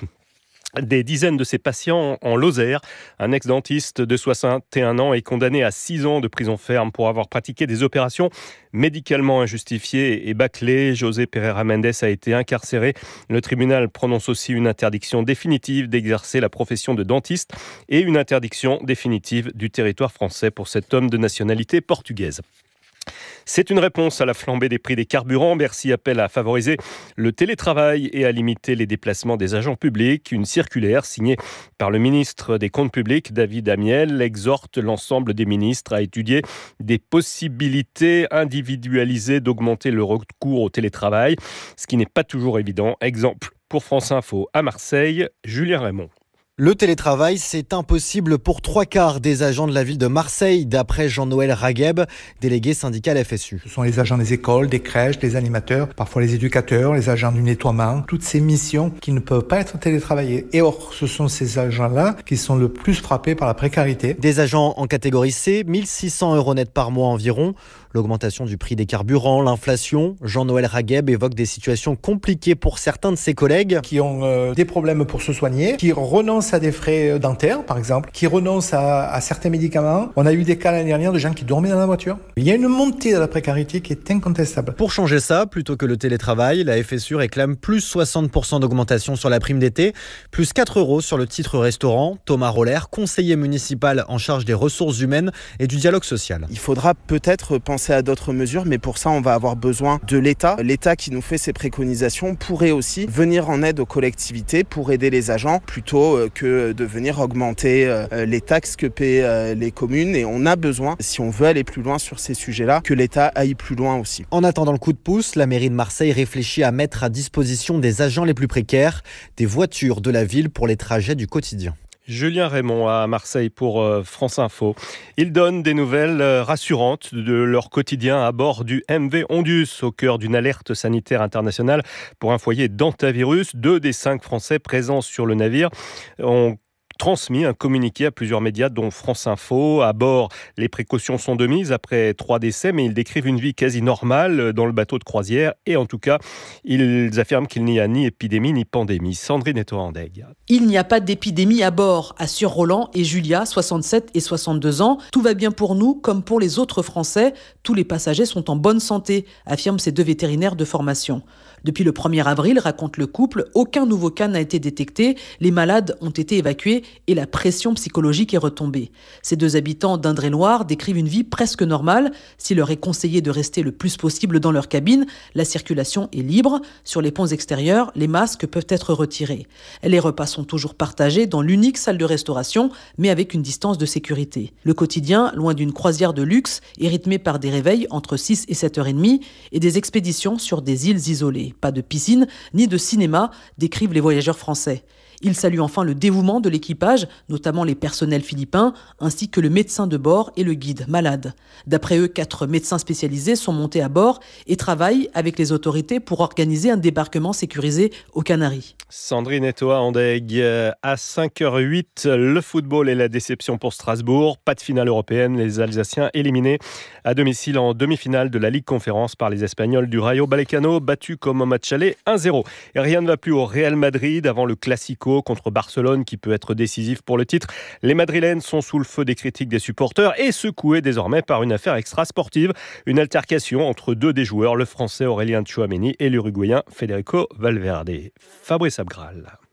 des dizaines de ses patients en Lozère. Un ex-dentiste de soixante et un ans est condamné à six ans de prison ferme pour avoir pratiqué des opérations médicalement injustifiées et bâclées. José Pereira Mendes a été incarcéré. Le tribunal prononce aussi une interdiction définitive d'exercer la profession de dentiste et une interdiction définitive du territoire français pour cet homme de nationalité portugaise. C'est une réponse à la flambée des prix des carburants. Bercy appelle à favoriser le télétravail et à limiter les déplacements des agents publics. Une circulaire signée par le ministre des Comptes publics, David Amiel, exhorte l'ensemble des ministres à étudier des possibilités individualisées d'augmenter le recours au télétravail, ce qui n'est pas toujours évident. Exemple pour France Info à Marseille, Julien Raymond. Le télétravail, c'est impossible pour trois quarts des agents de la ville de Marseille, d'après Jean-Noël Ragheb, délégué syndical F S U. Ce sont les agents des écoles, des crèches, les animateurs, parfois les éducateurs, les agents du nettoiement, toutes ces missions qui ne peuvent pas être télétravaillées. Et or, ce sont ces agents-là qui sont le plus frappés par la précarité. Des agents en catégorie C, mille six cents euros net par mois environ. L'augmentation du prix des carburants, l'inflation. Jean-Noël Ragheb évoque des situations compliquées pour certains de ses collègues. Qui ont euh, des problèmes pour se soigner, qui renoncent à des frais dentaires, par exemple, qui renoncent à, à certains médicaments. On a eu des cas l'année dernière de gens qui dormaient dans la voiture. Il y a une montée de la précarité qui est incontestable. Pour changer ça, plutôt que le télétravail, la F S U réclame plus soixante pour cent d'augmentation sur la prime d'été, plus quatre euros sur le titre restaurant. Thomas Roller, conseiller municipal en charge des ressources humaines et du dialogue social. Il faudra peut-être penser à d'autres mesures, mais pour ça, on va avoir besoin de l'État. L'État qui nous fait ses préconisations pourrait aussi venir en aide aux collectivités pour aider les agents plutôt que de venir augmenter les taxes que paient les communes. Et on a besoin, si on veut aller plus loin sur ces sujets-là, que l'État aille plus loin aussi. En attendant le coup de pouce, la mairie de Marseille réfléchit à mettre à disposition des agents les plus précaires des voitures de la ville pour les trajets du quotidien. Julien Raymond à Marseille pour France Info. Ils donnent des nouvelles rassurantes de leur quotidien à bord du M V Ondus, au cœur d'une alerte sanitaire internationale pour un foyer d'hantavirus. Deux des cinq Français présents sur le navire ont transmis un communiqué à plusieurs médias, dont France Info. À bord, les précautions sont de mise après trois décès, mais ils décrivent une vie quasi normale dans le bateau de croisière. Et en tout cas, ils affirment qu'il n'y a ni épidémie ni pandémie. Sandrine Etoandeg. Il n'y a pas d'épidémie à bord, assurent Roland et Julia, soixante-sept et soixante-deux ans. Tout va bien pour nous, comme pour les autres Français. Tous les passagers sont en bonne santé, affirment ces deux vétérinaires de formation. Depuis le premier avril, raconte le couple, aucun nouveau cas n'a été détecté, les malades ont été évacués et la pression psychologique est retombée. Ces deux habitants d'Indre-et-Loire décrivent une vie presque normale. S'il leur est conseillé de rester le plus possible dans leur cabine, la circulation est libre. Sur les ponts extérieurs, les masques peuvent être retirés. Les repas sont toujours partagés dans l'unique salle de restauration, mais avec une distance de sécurité. Le quotidien, loin d'une croisière de luxe, est rythmé par des réveils entre six et sept heures trente et des expéditions sur des îles isolées. Pas de piscine ni de cinéma, décrivent les voyageurs français. Ils saluent enfin le dévouement de l'équipage, notamment les personnels philippins, ainsi que le médecin de bord et le guide malade. D'après eux, quatre médecins spécialisés sont montés à bord et travaillent avec les autorités pour organiser un débarquement sécurisé aux Canaries. Sandrine Etoandeg, à cinq heures huit, le football et la déception pour Strasbourg. Pas de finale européenne, les Alsaciens éliminés à domicile en demi-finale de la Ligue Conférence par les Espagnols du Rayo Vallecano, battus comme au match aller un zéro. Et rien ne va plus au Real Madrid avant le Classico contre Barcelone qui peut être décisif pour le titre. Les Madrilènes sont sous le feu des critiques des supporters et secoués désormais par une affaire extra-sportive. Une altercation entre deux des joueurs, le Français Aurélien Tchouaméni et l'Uruguayen Federico Valverde. Fabrice Abgral.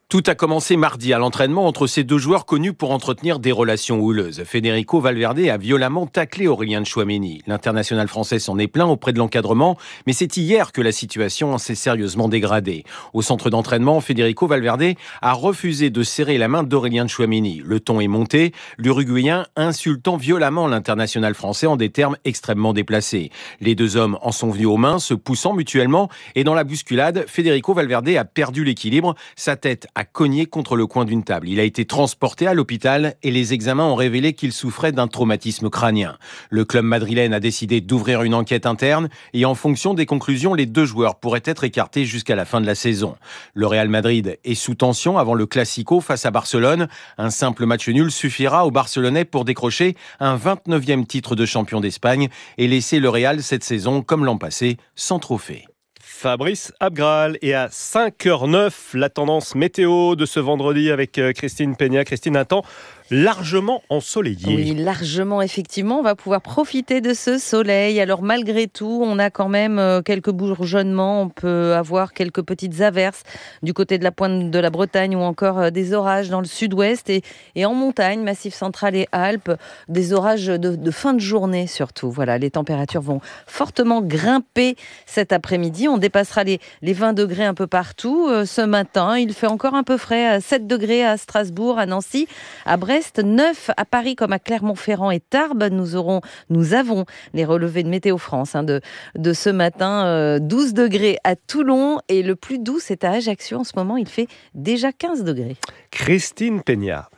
Tout a commencé mardi à l'entraînement entre ces deux joueurs connus pour entretenir des relations houleuses. Federico Valverde a violemment taclé Aurélien Tchouaméni. L'international français s'en est plaint auprès de l'encadrement, mais c'est hier que la situation s'est sérieusement dégradée. Au centre d'entraînement, Federico Valverde a refusé de serrer la main d'Aurélien Tchouaméni. Le ton est monté, l'Uruguayen insultant violemment l'international français en des termes extrêmement déplacés. Les deux hommes en sont venus aux mains, se poussant mutuellement, et dans la bousculade, Federico Valverde a perdu l'équilibre, sa tête a cogné contre le coin d'une table. Il a été transporté à l'hôpital et les examens ont révélé qu'il souffrait d'un traumatisme crânien. Le club madrilène a décidé d'ouvrir une enquête interne et en fonction des conclusions, les deux joueurs pourraient être écartés jusqu'à la fin de la saison. Le Real Madrid est sous tension avant le Classico face à Barcelone. Un simple match nul suffira aux Barcelonais pour décrocher un vingt-neuvième titre de champion d'Espagne et laisser le Real cette saison, comme l'an passé, sans trophée. Fabrice Abgral, et à cinq heures neuf, la tendance météo de ce vendredi avec Christine Peña. Christine, un temps largement ensoleillé. Oui, largement, effectivement. On va pouvoir profiter de ce soleil. Alors, malgré tout, on a quand même quelques bourgeonnements. On peut avoir quelques petites averses du côté de la pointe de la Bretagne ou encore des orages dans le sud-ouest et, et en montagne, Massif central et Alpes, des orages de, de fin de journée surtout. Voilà, les températures vont fortement grimper cet après-midi. On dépassera les, les vingt degrés un peu partout. Ce matin, il fait encore un peu frais, à sept degrés à Strasbourg, à Nancy, à Brest, neuf à Paris comme à Clermont-Ferrand et Tarbes. Nous, aurons, nous avons les relevés de Météo France hein, de, de ce matin. Euh, douze degrés à Toulon et le plus doux, c'est à Ajaccio. En ce moment, il fait déjà quinze degrés. Christine Peña.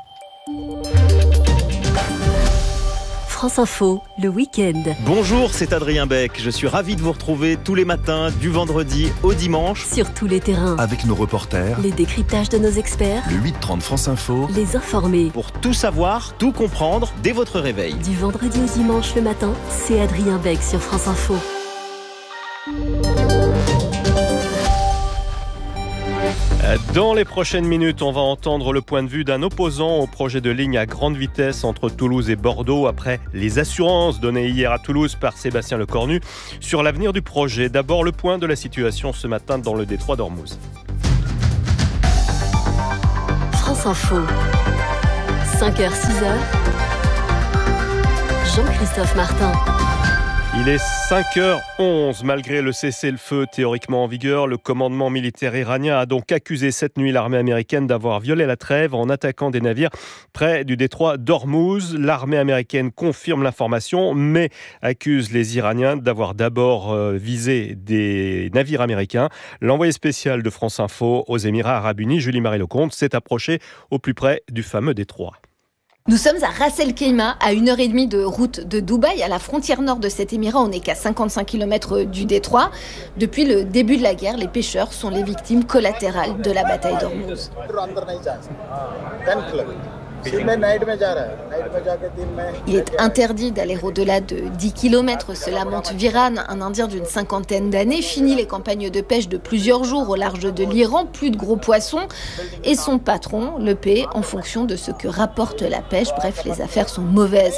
France Info, le week-end. Bonjour, c'est Adrien Beck. Je suis ravi de vous retrouver tous les matins, du vendredi au dimanche. Sur tous les terrains. Avec nos reporters. Les décryptages de nos experts. Le huit trente France Info. Les informés. Pour tout savoir, tout comprendre dès votre réveil. Du vendredi au dimanche le matin, c'est Adrien Beck sur France Info. Dans les prochaines minutes, on va entendre le point de vue d'un opposant au projet de ligne à grande vitesse entre Toulouse et Bordeaux après les assurances données hier à Toulouse par Sébastien Lecornu sur l'avenir du projet. D'abord, le point de la situation ce matin dans le détroit d'Ormuz. France Info, cinq heures six heures, Jean-Christophe Martin. Il est cinq heures onze. Malgré le cessez-le-feu théoriquement en vigueur, le commandement militaire iranien a donc accusé cette nuit l'armée américaine d'avoir violé la trêve en attaquant des navires près du détroit d'Ormuz. L'armée américaine confirme l'information, mais accuse les Iraniens d'avoir d'abord visé des navires américains. L'envoyé spécial de France Info aux Émirats Arabes Unis, Julie-Marie Lecomte, s'est approché au plus près du fameux détroit. Nous sommes à Ras El Kheimah, à une heure et demie de route de Dubaï, à la frontière nord de cet émirat. On n'est qu'à cinquante-cinq kilomètres du détroit. Depuis le début de la guerre, les pêcheurs sont les victimes collatérales de la bataille d'Ormuz. Il est interdit d'aller au-delà de dix kilomètres. Cela monte Viran, un Indien d'une cinquantaine d'années, finit les campagnes de pêche de plusieurs jours au large de l'Iran, plus de gros poissons, et son patron le paie en fonction de ce que rapporte la pêche. Bref, les affaires sont mauvaises.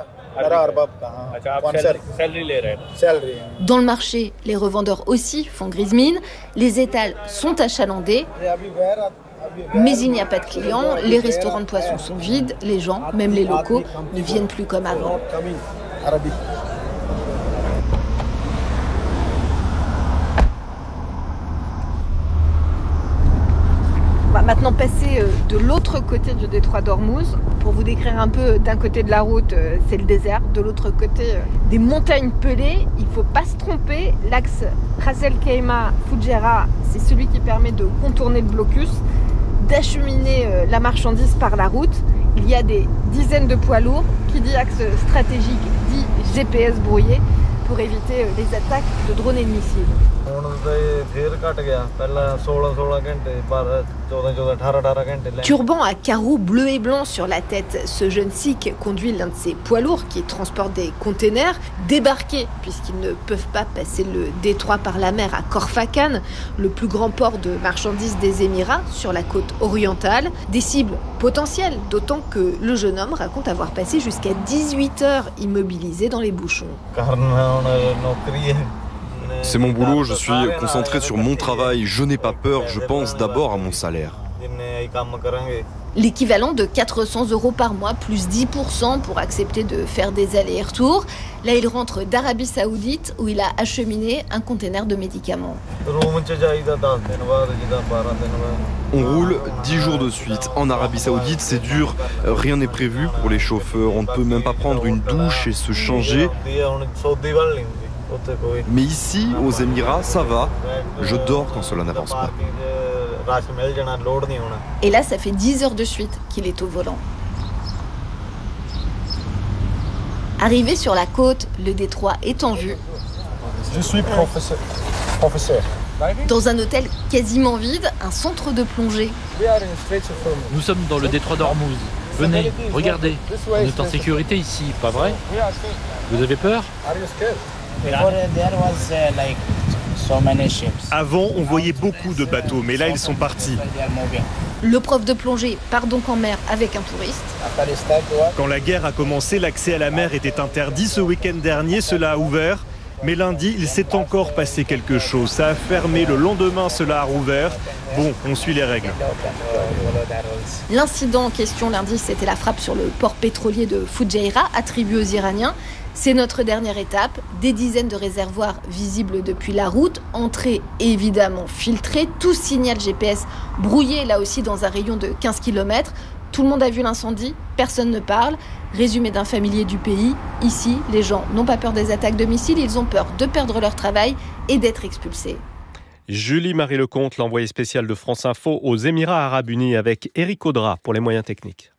Dans le marché, les revendeurs aussi font grise mine. Les étals sont achalandés. Mais il n'y a pas de clients, les restaurants de poissons sont vides, les gens, même les locaux, ne viennent plus comme avant. On va maintenant passer de l'autre côté du détroit d'Ormuz. Pour vous décrire un peu, d'un côté de la route, c'est le désert, de l'autre côté, des montagnes pelées. Il ne faut pas se tromper, l'axe Ras El Kheimah-Fujairah, c'est celui qui permet de contourner le blocus, d'acheminer la marchandise par la route. Il y a des dizaines de poids lourds. Qui dit axe stratégique dit G P S brouillé pour éviter les attaques de drones et de missiles. Turban à carreaux bleus et blancs sur la tête, ce jeune Sikh conduit l'un de ses poids lourds qui transporte des containers. Débarqués, puisqu'ils ne peuvent pas passer le détroit par la mer, à Khor Fakkan, le plus grand port de marchandises des Émirats, sur la côte orientale. Des cibles potentielles, d'autant que le jeune homme raconte avoir passé jusqu'à dix-huit heures immobilisé dans les bouchons. C'est mon boulot, je suis concentré sur mon travail, je n'ai pas peur, je pense d'abord à mon salaire. L'équivalent de quatre cents euros par mois, plus dix pour cent pour accepter de faire des allers et retours. Là, il rentre d'Arabie Saoudite où il a acheminé un container de médicaments. On roule dix jours de suite. En Arabie Saoudite, c'est dur. Rien n'est prévu pour les chauffeurs. On ne peut même pas prendre une douche et se changer. Mais ici, aux Émirats, ça va. Je dors quand cela n'avance pas. Et là, ça fait dix heures de suite qu'il est au volant. Arrivé sur la côte, le détroit est en vue. Je suis professeur. professeur. Dans un hôtel quasiment vide, un centre de plongée. Nous sommes dans le détroit d'Ormuz. Venez, regardez. On est en sécurité ici, pas vrai? Vous avez peur? Avant, on voyait beaucoup de bateaux, mais là, ils sont partis. Le prof de plongée part donc en mer avec un touriste. Quand la guerre a commencé, l'accès à la mer était interdit. Ce week-end dernier, cela a ouvert. Mais lundi, il s'est encore passé quelque chose. Ça a fermé, le lendemain, cela a rouvert. Bon, on suit les règles. L'incident en question lundi, c'était la frappe sur le port pétrolier de Fujairah, attribué aux Iraniens. C'est notre dernière étape. Des dizaines de réservoirs visibles depuis la route. Entrée évidemment filtrée. Tout signal G P S brouillé, là aussi dans un rayon de quinze kilomètres. Tout le monde a vu l'incendie, personne ne parle. Résumé d'un familier du pays, ici, les gens n'ont pas peur des attaques de missiles, ils ont peur de perdre leur travail et d'être expulsés. Julie-Marie Lecomte, l'envoyée spéciale de France Info aux Émirats Arabes Unis avec Eric Audra pour les moyens techniques.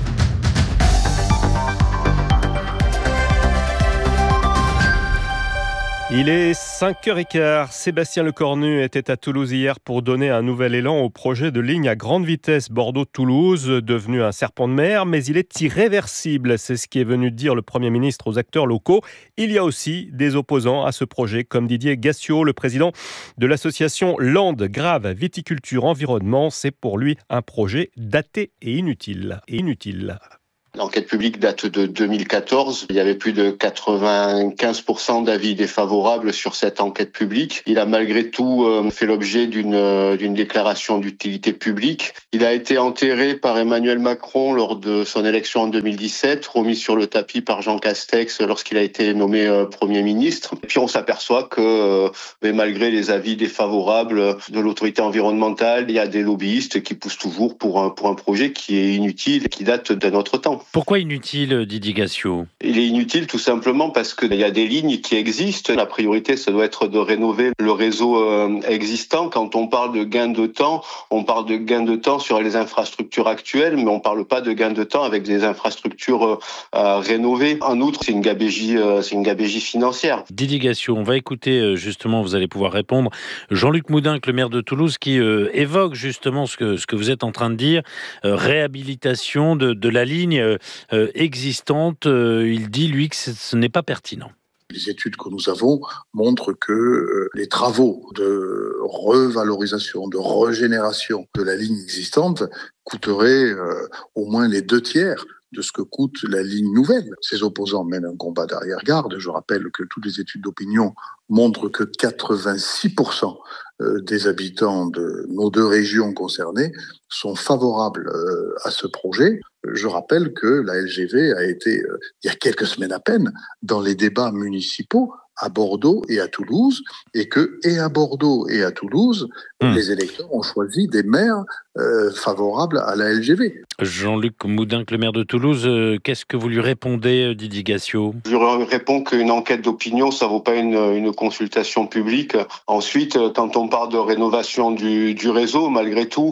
Il est cinq heures quinze. Sébastien Lecornu était à Toulouse hier pour donner un nouvel élan au projet de ligne à grande vitesse Bordeaux-Toulouse, devenu un serpent de mer, mais il est irréversible. C'est ce qui est venu dire le Premier ministre aux acteurs locaux. Il y a aussi des opposants à ce projet, comme Didier Gassiot, le président de l'association Landes Grave Viticulture Environnement. C'est pour lui un projet daté et inutile. Et inutile. L'enquête publique date de deux mille quatorze. Il y avait plus de quatre-vingt-quinze pour cent d'avis défavorables sur cette enquête publique. Il a malgré tout euh, fait l'objet d'une euh, d'une déclaration d'utilité publique. Il a été enterré par Emmanuel Macron lors de son élection en deux mille dix-sept, remis sur le tapis par Jean Castex lorsqu'il a été nommé euh, Premier ministre. Et puis on s'aperçoit que euh, mais malgré les avis défavorables de l'autorité environnementale, il y a des lobbyistes qui poussent toujours pour un, pour un projet qui est inutile et qui date d'un autre temps. Pourquoi inutile, Didier Gassiot? Il est inutile tout simplement parce qu'il y a des lignes qui existent. La priorité, ça doit être de rénover le réseau euh, existant. Quand on parle de gain de temps, on parle de gain de temps sur les infrastructures actuelles, mais on ne parle pas de gain de temps avec des infrastructures euh, à rénover. En outre, c'est une gabegie, euh, c'est une gabegie financière. Didier Gassiot, on va écouter justement, vous allez pouvoir répondre, Jean-Luc Moudinque, le maire de Toulouse, qui euh, évoque justement ce que, ce que vous êtes en train de dire, euh, réhabilitation de, de la ligne euh, Euh, existante, euh, il dit, lui, que ce n'est pas pertinent. Les études que nous avons montrent que euh, les travaux de revalorisation, de régénération de la ligne existante coûteraient euh, au moins les deux tiers de ce que coûte la ligne nouvelle. Ces opposants mènent un combat d'arrière-garde. Je rappelle que toutes les études d'opinion montrent que quatre-vingt-six pour cent des habitants de nos deux régions concernées sont favorables à ce projet. Je rappelle que la L G V a été, il y a quelques semaines à peine, dans les débats municipaux à Bordeaux et à Toulouse, et que, et à Bordeaux et à Toulouse, mmh. les électeurs ont choisi des maires euh, favorables à la L G V. Jean-Luc Moudinque, le maire de Toulouse, euh, qu'est-ce que vous lui répondez, Didier Gassiot? Je lui réponds qu'une enquête d'opinion, ça vaut pas une, une consultation publique. Ensuite, quand on parle de rénovation du, du réseau, malgré tout,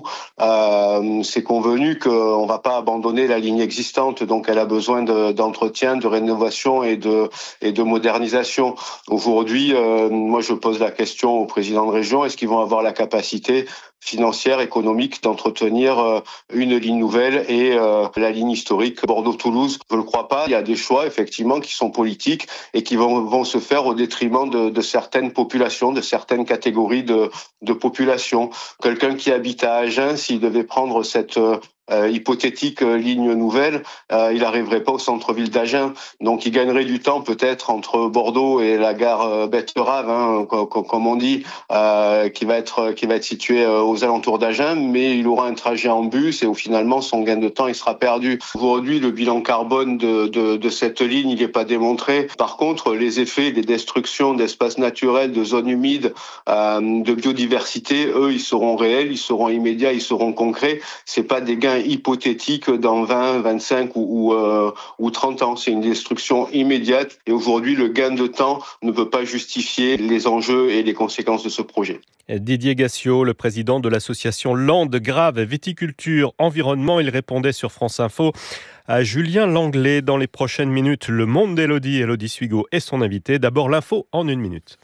euh, c'est convenu qu'on va pas abandonner la ligne existante, donc elle a besoin de, d'entretien, de rénovation et de, et de modernisation. Aujourd'hui, euh, moi je pose la question au président de région, est-ce qu'ils vont avoir la capacité financière, économique d'entretenir euh, une ligne nouvelle et euh, la ligne historique Bordeaux-Toulouse? Je ne le crois pas. Il y a des choix effectivement qui sont politiques et qui vont, vont se faire au détriment de, de certaines populations, de certaines catégories de, de population. Quelqu'un qui habite à Agen, s'il devait prendre cette euh, hypothétique euh, ligne nouvelle, euh, il n'arriverait pas au centre-ville d'Agen. Donc il gagnerait du temps peut-être entre Bordeaux et la gare euh, Betterave, hein, comme, comme on dit, euh, qui va être qui va être située euh, aux alentours d'Agen, mais il aura un trajet en bus et où finalement son gain de temps il sera perdu. Aujourd'hui, le bilan carbone de, de, de cette ligne il n'est pas démontré. Par contre, les effets des destructions d'espaces naturels, de zones humides, euh, de biodiversité, eux, ils seront réels, ils seront immédiats, ils seront concrets. C'est pas des gains hypothétiques dans vingt, vingt-cinq ou, ou, euh, ou trente ans. C'est une destruction immédiate. Et aujourd'hui, le gain de temps ne peut pas justifier les enjeux et les conséquences de ce projet. Didier Gassiot, le président de l'association Landes Grave Viticulture Environnement, il répondait sur France Info à Julien Langlais. Dans les prochaines minutes, le monde d'Élodie, Élodie Suigo est son invité. D'abord l'info en une minute.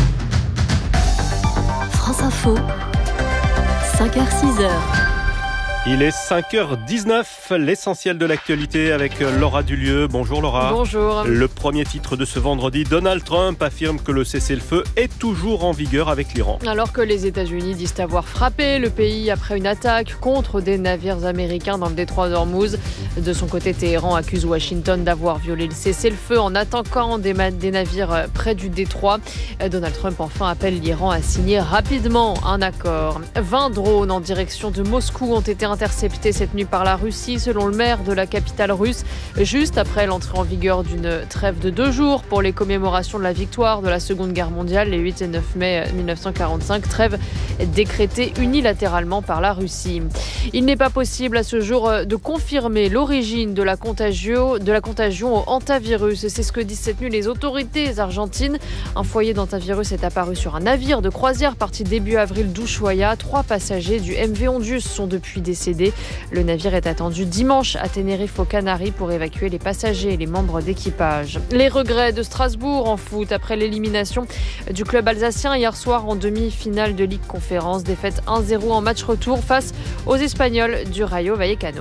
France Info, cinq heures six heures. Il est cinq heures dix-neuf, l'essentiel de l'actualité avec Laura Dulieu. Bonjour Laura. Bonjour. Le premier titre de ce vendredi, Donald Trump affirme que le cessez-le-feu est toujours en vigueur avec l'Iran. Alors que les États-Unis disent avoir frappé le pays après une attaque contre des navires américains dans le détroit d'Ormuz. De son côté, Téhéran accuse Washington d'avoir violé le cessez-le-feu en attaquant des, ma- des navires près du détroit. Donald Trump enfin appelle l'Iran à signer rapidement un accord. vingt drones en direction de Moscou ont été interceptés cette nuit par la Russie, selon le maire de la capitale russe, juste après l'entrée en vigueur d'une trêve de deux jours pour les commémorations de la victoire de la Seconde Guerre mondiale, les huit et neuf mai mille neuf cent quarante-cinq, trêve décrétée unilatéralement par la Russie. Il n'est pas possible à ce jour de confirmer l'origine de la contagion, de la contagion au hantavirus. C'est ce que disent cette nuit les autorités argentines. Un foyer d'hantavirus est apparu sur un navire de croisière parti début avril d'Ushuaia. Trois passagers du M V Ondius sont depuis décédés. Le navire est attendu dimanche à Tenerife aux Canaries pour évacuer les passagers et les membres d'équipage. Les regrets de Strasbourg en foot après l'élimination du club alsacien hier soir en demi-finale de Ligue Conférence. Défaite un zéro en match retour face aux Espagnols du Rayo Vallecano.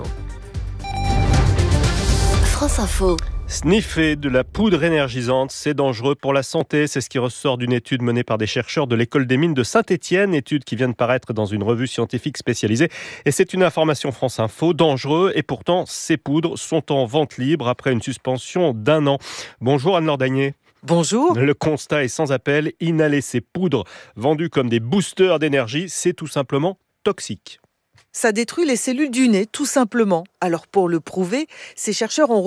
France Info. Sniffer de la poudre énergisante, c'est dangereux pour la santé. C'est ce qui ressort d'une étude menée par des chercheurs de l'école des mines de Saint-Étienne, étude qui vient de paraître dans une revue scientifique spécialisée. Et c'est une information France Info, dangereux. Et pourtant, ces poudres sont en vente libre après une suspension d'un an. Bonjour Anne-Laure Dagné. Bonjour. Le constat est sans appel. Inhaler ces poudres vendues comme des boosters d'énergie, c'est tout simplement toxique. Ça détruit les cellules du nez, tout simplement. Alors pour le prouver, ces chercheurs ont